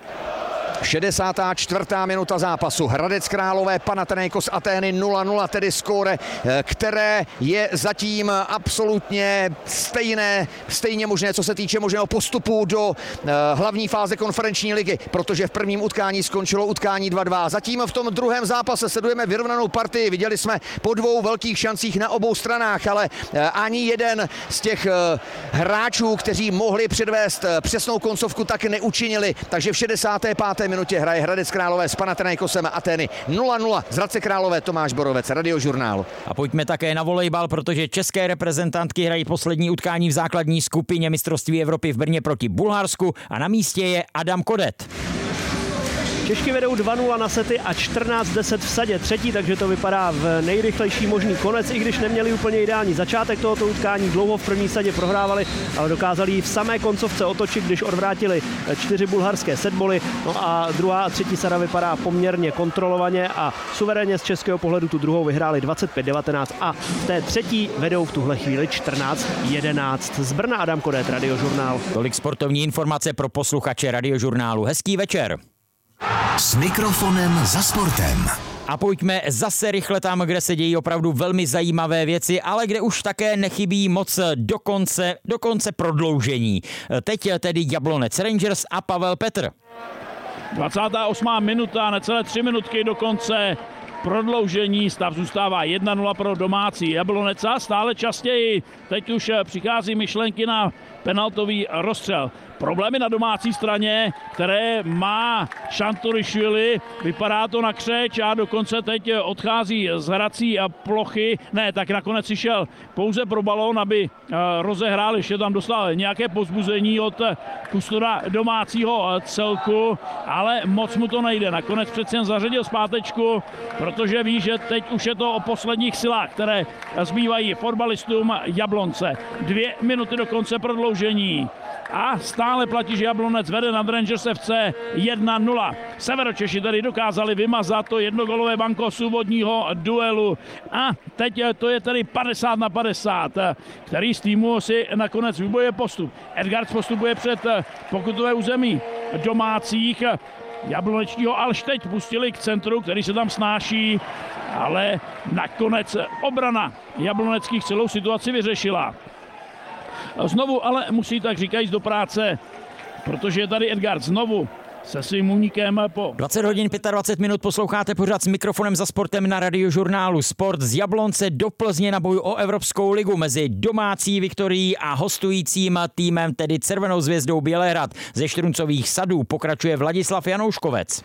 64. minuta zápasu. Hradec Králové Panathinaikos Atény 0-0, tedy skóre, které je zatím absolutně stejně možné, co se týče možného postupu do hlavní fáze konferenční ligy, protože v prvním utkání skončilo utkání 2-2. Zatím v tom druhém zápase sledujeme vyrovnanou partii. Viděli jsme po dvou velkých šancích na obou stranách, ale ani jeden z těch hráčů, kteří mohli předvést přesnou koncovku, tak neučinili. Takže v 65. minutě hraje Hradec Králové s Panathinaikosem Atény 0-0. Z Hradce Králové Tomáš Borovec, Radiožurnál. A pojďme také na volejbal, protože české reprezentantky hrají poslední utkání v základní skupině mistrovství Evropy v Brně proti Bulharsku a na místě je Adam Kodet. Češky vedou 2-0 na sety a 14-10 v sadě třetí, takže to vypadá v nejrychlejší možný konec, i když neměli úplně ideální začátek tohoto utkání. Dlouho v první sadě prohrávali, ale dokázali ji v samé koncovce otočit, když odvrátili 4 bulharské setboly. No a druhá a třetí sada vypadá poměrně kontrolovaně a suverénně z českého pohledu tu druhou vyhráli 25-19 a v té třetí vedou v tuhle chvíli 14-11. Z Brna Adam Kodet, Radiožurnál. Tolik sportovní informace pro posluchače Radiožurnálu. Hezký večer. S mikrofonem za sportem. A pojďme zase rychle tam, kde se dějí opravdu velmi zajímavé věci, ale kde už také nechybí moc do konce prodloužení. Teď tedy Jablonec Rangers a Pavel Petr. 28. minuta, necelé 3 minutky do konce prodloužení. Stav zůstává 1-0 pro domácí Jablonec a stále častěji teď už přichází myšlenky na penaltový rozstřel. Problémy na domácí straně, které má Čanturišvili, vypadá to na křeč a dokonce teď odchází z hrací plochy. Ne, tak nakonec si šel pouze pro balón, aby rozehrál, ještě tam dostal nějaké povzbuzení od kustoda domácího celku, ale moc mu to nejde. Nakonec přece jen zařadil zpátečku, protože ví, že teď už je to o posledních silách, které zbývají fotbalistům Jablonce. 2 minuty do konce prodloužení. A stále platí, že Jablonec vede nad Rangers FC 1-0. Severočeši tedy dokázali vymazat to jednogolové banko z úvodního duelu. A teď to je tedy 50-50, který z týmu si nakonec vybojuje postup. Edgards postupuje před pokutové území domácích. Jablonečního alž teď pustili k centru, který se tam snáší, ale nakonec obrana jabloneckých celou situaci vyřešila. Znovu ale musí, tak říkajíc, do práce, protože je tady Edgard znovu se svým únikem po 20 hodin 25 minut posloucháte pořád s mikrofonem za sportem na Radiožurnálu Sport. Z Jablonce do Plzně na boj o Evropskou ligu mezi domácí Viktorií a hostujícím týmem, tedy Červenou zvězdou Bělehrad. Ze Štruncových sadů pokračuje Vladislav Janouškovec.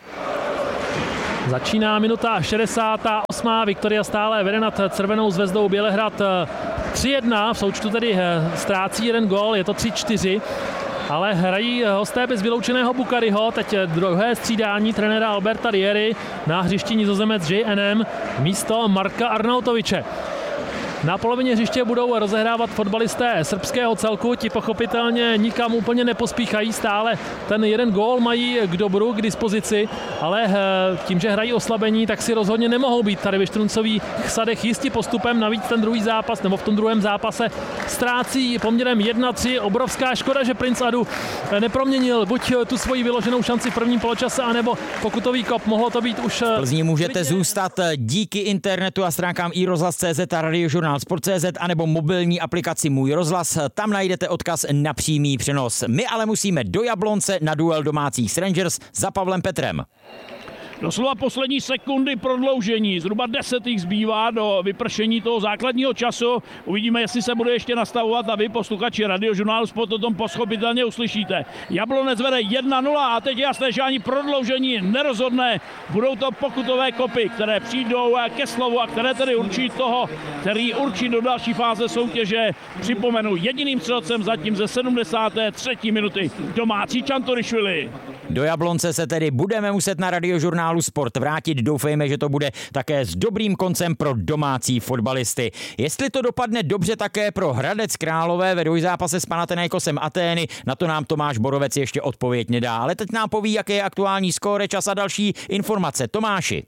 Začíná minuta 68. Viktoria stále vede nad Červenou zvězdou Bělehrad 3-1, v součtu tedy ztrácí jeden gól, je to 3-4. Ale hrají hosté bez vyloučeného Bukariho, teď druhé střídání trenéra Alberta Riery, na hřišti Nizozemec JNM místo Marka Arnautoviče. Na polovině hřiště budou rozehrávat fotbalisté srbského celku, ti pochopitelně nikam úplně nepospíchají, stále ten jeden gól mají k dobru, k dispozici, ale tím, že hrají oslabení, tak si rozhodně nemohou být tady ve Štruncových sadech jistí postupem, navíc ten druhý zápas, nebo v tom druhém zápase ztrácí poměrem 1-3, obrovská škoda, že Prince Adu neproměnil buď tu svoji vyloženou šanci v prvním poločase, anebo pokutový kop, mohlo to být už... Plzni můžete zůstat díky internetu a stránkám iRozhlas.cz a Radiožurnál Sport.cz anebo mobilní aplikaci Můj rozhlas. Tam najdete odkaz na přímý přenos. My ale musíme do Jablonce na duel domácích s Rangers za Pavlem Petrem. Doslova poslední sekundy prodloužení, zhruba 10 jich zbývá do vypršení toho základního času. Uvidíme, jestli se bude ještě nastavovat a vy, posluchači Radiožurnálu Sport, o tom pochopitelně uslyšíte. Jablonec vede 1-0 a teď je jasné, že ani prodloužení nerozhodne. Budou to pokutové kopy, které přijdou ke slovu a které tedy určí toho, který určí do další fáze soutěže. Připomenu, jediným střelcem zatím ze 73. minuty domácí Čanturišvili. Do Jablonce se tedy budeme muset na Radiožurnálu Sport vrátit. Doufejme, že to bude také s dobrým koncem pro domácí fotbalisty. Jestli to dopadne dobře také pro Hradec Králové ve dvojzápase s Panathinaikosem Atény, na to nám Tomáš Borovec ještě odpověď nedá. Ale teď nám poví, jaké je aktuální skóre, čas a další informace. Tomáši.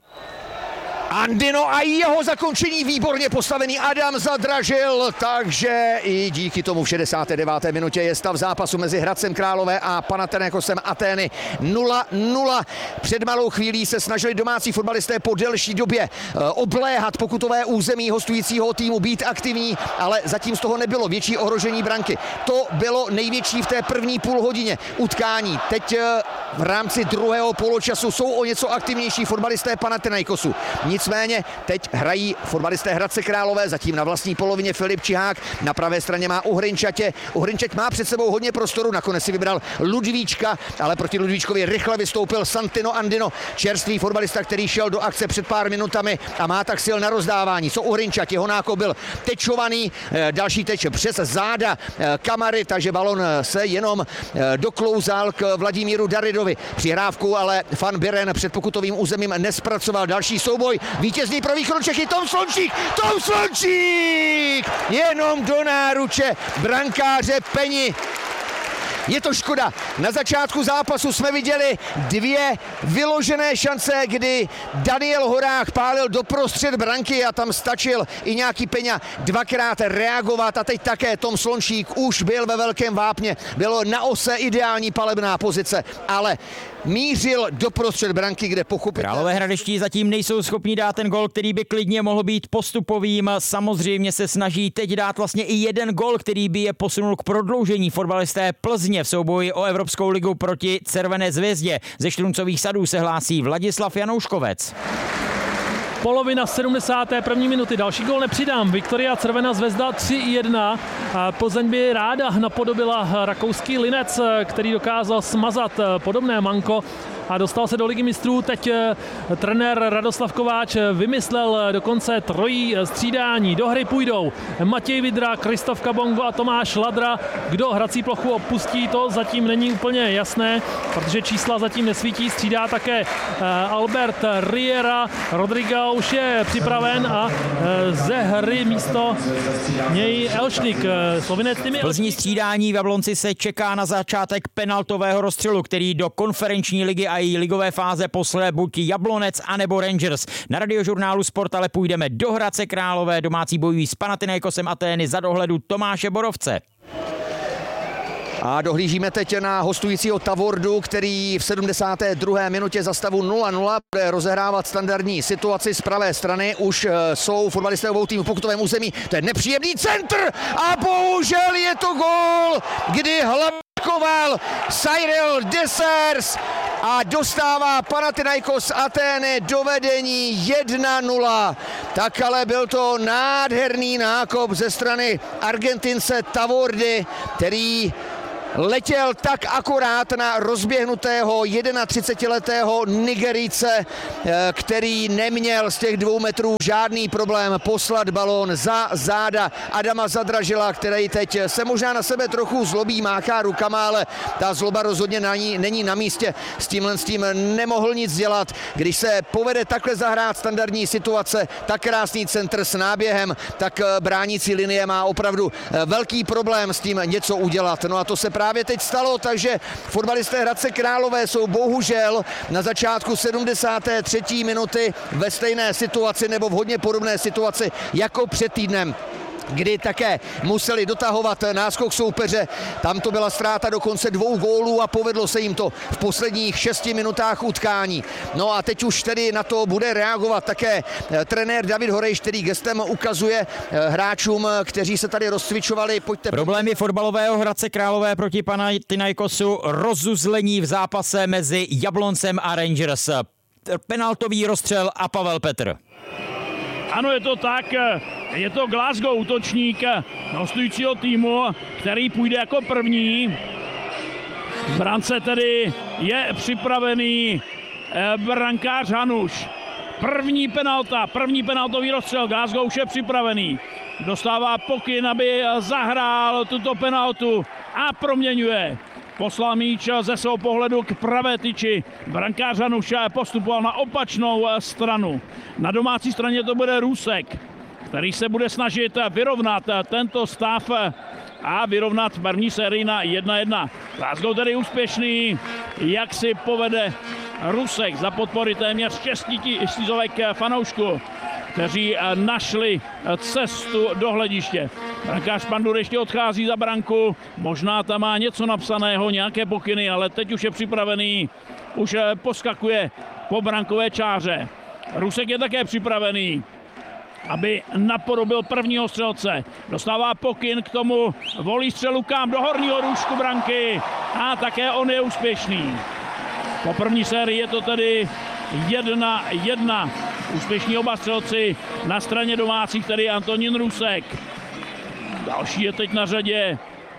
Andino a jeho zakončení výborně postavený Adam zadražil, takže i díky tomu v 69. minutě je stav zápasu mezi Hradcem Králové a Panathinaikosem Atény 0-0. Před malou chvílí se snažili domácí fotbalisté po delší době obléhat pokutové území hostujícího týmu, být aktivní, ale zatím z toho nebylo větší ohrožení branky. To bylo největší v té první půlhodině utkání. Teď v rámci druhého poločasu jsou o něco aktivnější fotbalisté Panathinaikosu. Nicméně teď hrají fotbalisté Hradce Králové, zatím na vlastní polovině Filip Čihák, na pravé straně má Uhrinčatě. Uhrinčať má před sebou hodně prostoru, nakonec si vybral Ludvíčka, ale proti Ludvíčkovi rychle vystoupil Santino Andino, čerstvý fotbalista, který šel do akce před pár minutami a má tak sil na rozdávání. Co Uhrinčatě, Honáko byl tečovaný, další teč přes záda Kamary, takže balon se jenom doklouzal k Vladimíru Daridovi. Přihrávku ale Van Biren před pokutovým územím nespracoval. Další souboj, vítězný pro Východočechy, Tom Slončík! Jenom do náruče brankáře Peni. Je to škoda. Na začátku zápasu jsme viděli 2 vyložené šance, kdy Daniel Horák pálil doprostřed branky a tam stačil i nějaký Peňa dvakrát reagovat a teď také Tom Slončík už byl ve velkém vápně. Bylo na ose ideální palebná pozice, ale mířil doprostřed branky, kde pochopitelně... Králové hradeští zatím nejsou schopni dát ten gol, který by klidně mohl být postupovým. Samozřejmě se snaží teď dát vlastně i jeden gol, který by je posunul k prodloužení. Fotbalisté Plzně v souboji o Evropskou ligu proti Červené zvězdě. Ze Štruncových sadů se hlásí Vladislav Janouškovec. Polovina 71. minuty. Další gól nepřidám. Viktoria Crvena Zvezda 3-1. Plzeň by ráda napodobila rakouský Linec, který dokázal smazat podobné manko a dostal se do Ligy mistrů. Teď trenér Radoslav Kováč vymyslel dokonce trojí střídání. Do hry půjdou Matěj Vidra, Kristof Kabongo a Tomáš Ladra. Kdo hrací plochu opustí, to zatím není úplně jasné, protože čísla zatím nesvítí. Střídá také Albert Riera. Rodrigo už je připraven a ze hry místo něj Elšnik. Plzní střídání v Jablonci se čeká na začátek penaltového rozstřelu, který do konferenční ligy a její ligové fáze poslede buď Jablonec anebo Rangers. Na Radiožurnálu Sport ale půjdeme do Hradce Králové. Domácí bojují s Panathinaikosem Atény za dohledu Tomáše Borovce. A dohlížíme teď na hostujícího Tavordu, který v 72. minutě za stavu 0-0 bude rozehrávat standardní situaci z pravé strany. Už jsou fotbalisté obou týmů v pokutovém území. To je nepříjemný centr a bohužel je to gól, kdy hlakoval Cyril Dessers a dostává Panathinaikos Atény do vedení 1-0. Tak ale byl to nádherný nákop ze strany Argentince Tavordy, který letěl tak akorát na rozběhnutého 31letého Nigerijce, který neměl z těch 2 metrů žádný problém poslat balón za záda Adama Zadražila, který teď se možná na sebe trochu zlobí, máchá rukama, ale ta zloba rozhodně není na místě. S tímhle nemohl nic dělat. Když se povede takhle zahrát standardní situace, tak krásný centr s náběhem, tak bránící linie má opravdu velký problém s tím něco udělat. No a to se právě teď stalo, takže fotbalisté Hradce Králové jsou bohužel na začátku 73. minuty ve stejné situaci nebo v hodně podobné situaci jako před týdnem, kdy také museli dotahovat náskok soupeře. Tam to byla ztráta dokonce 2 gólů a povedlo se jim to v posledních 6 minutách utkání. No a teď už tedy na to bude reagovat také trenér David Horejš, který gestem ukazuje hráčům, kteří se tady rozcvičovali. Pojďte. Problémy fotbalového Hradce Králové proti Panathinaikosu, rozuzlení v zápase mezi Jabloncem a Rangers. Penaltový rozstřel a Pavel Petr. Ano, je to tak. Je to Glasgow, útočník hostujícího týmu, který půjde jako první. V brance tedy je připravený brankář Hanuš. První penaltový rozstřel. Glasgow už je připravený. Dostává pokyn, aby zahrál tuto penaltu a proměňuje. Poslal míč ze svého pohledu k pravé tyči. Brankář Hanuš postupoval na opačnou stranu. Na domácí straně to bude Rusek, který se bude snažit vyrovnat tento stav a vyrovnat v první sérii na 1-1. Glasgow tedy úspěšný, jak si povede Rusek za podpory téměř 6 000 fanoušků, kteří našli cestu do hlediště. Brankář Pandur ještě odchází za branku, možná tam má něco napsaného, nějaké pokyny, ale teď už je připravený, už poskakuje po brankové čáře. Rusek je také připravený, aby napodobil prvního střelce. Dostává pokyn k tomu, volí střelu kam do horního růžku branky a také on je úspěšný. Po první sérii je to tedy 1-1. Úspěšní oba střelci na straně domácích, tedy Antonín Rusek. Další je teď na řadě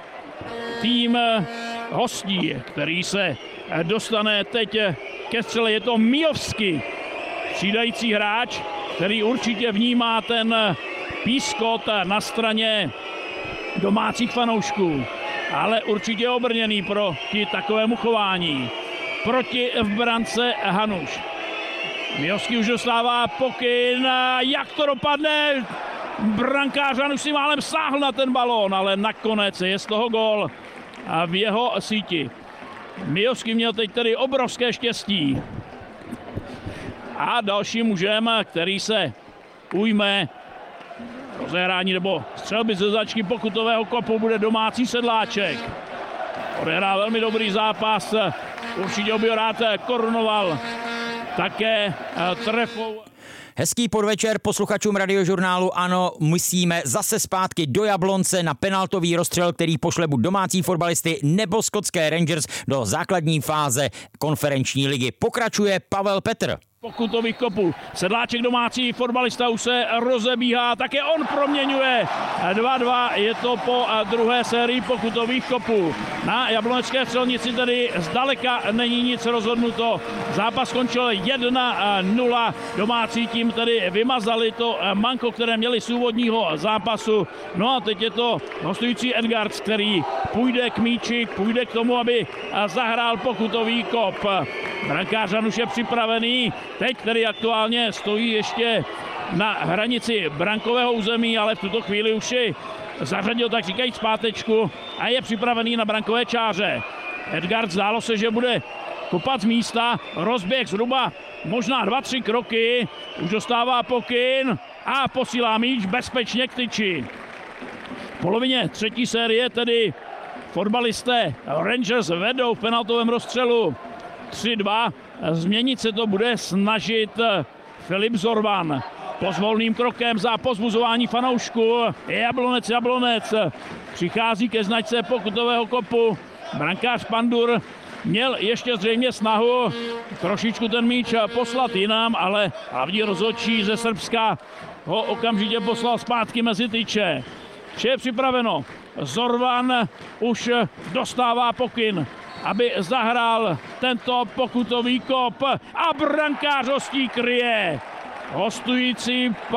tým hostí, který se dostane teď ke střele. Je to Mijovský, střídající hráč, který určitě vnímá ten pískot na straně domácích fanoušků, ale určitě obrněný proti takovému chování. Proti v brance Hanuš. Mijovský už dostává pokyn, jak to dopadne. Brankář Hanuš si málem sáhl na ten balón, ale nakonec je z toho gól v jeho síti. Mijovský měl teď tedy obrovské štěstí. A dalším mužem, který se ujme rozehrání nebo střelby ze začky pokutového kopu, bude domácí Sedláček. Odehrál velmi dobrý zápas, určitě by ho rád korunoval také trefou. Hezký podvečer posluchačům Radiožurnálu. Ano, musíme zase zpátky do Jablonce na penaltový rozstřel, který pošle buď domácí fotbalisty nebo skotské Rangers do základní fáze konferenční ligy. Pokračuje Pavel Petr. pokutových kopů. Sedláček domácí fotbalista už se rozebíhá, také on proměňuje 2-2, je to po druhé sérii pokutových kopů. Na Jablonecké Střelnici tedy zdaleka není nic rozhodnuto. Zápas skončil 1-0, domácí tím tedy vymazali to manko, které měli z úvodního zápasu. No a teď je to hostující Edgards, který půjde k míči, půjde k tomu, aby zahrál pokutový kop. Brankář už je připravený, teď tedy aktuálně stojí ještě na hranici brankového území, ale v tuto chvíli už si zařadil, tak říkají, zpátečku a je připravený na brankové čáře. Edgard zdálo se, že bude kopat z místa, rozběh zhruba možná 2-3 kroky, už dostává pokyn a posílá míč bezpečně k tyči. V polovině třetí série tedy fotbalisté Rangers vedou v penaltovém rozstřelu 3-2. Změnit se to bude snažit Filip Zorban. Pozvolným krokem za pozbuzování fanoušků Jablonec přichází ke značce pokutového kopu. Brankář Pandur měl ještě zřejmě snahu trošičku ten míč poslat jinam, ale hlavní rozhodčí ze Srbska ho okamžitě poslal zpátky mezi tyče. Vše je připraveno. Zorban už dostává pokyn, aby zahrál tento pokutový kop a brankář hostí kryje. Hostující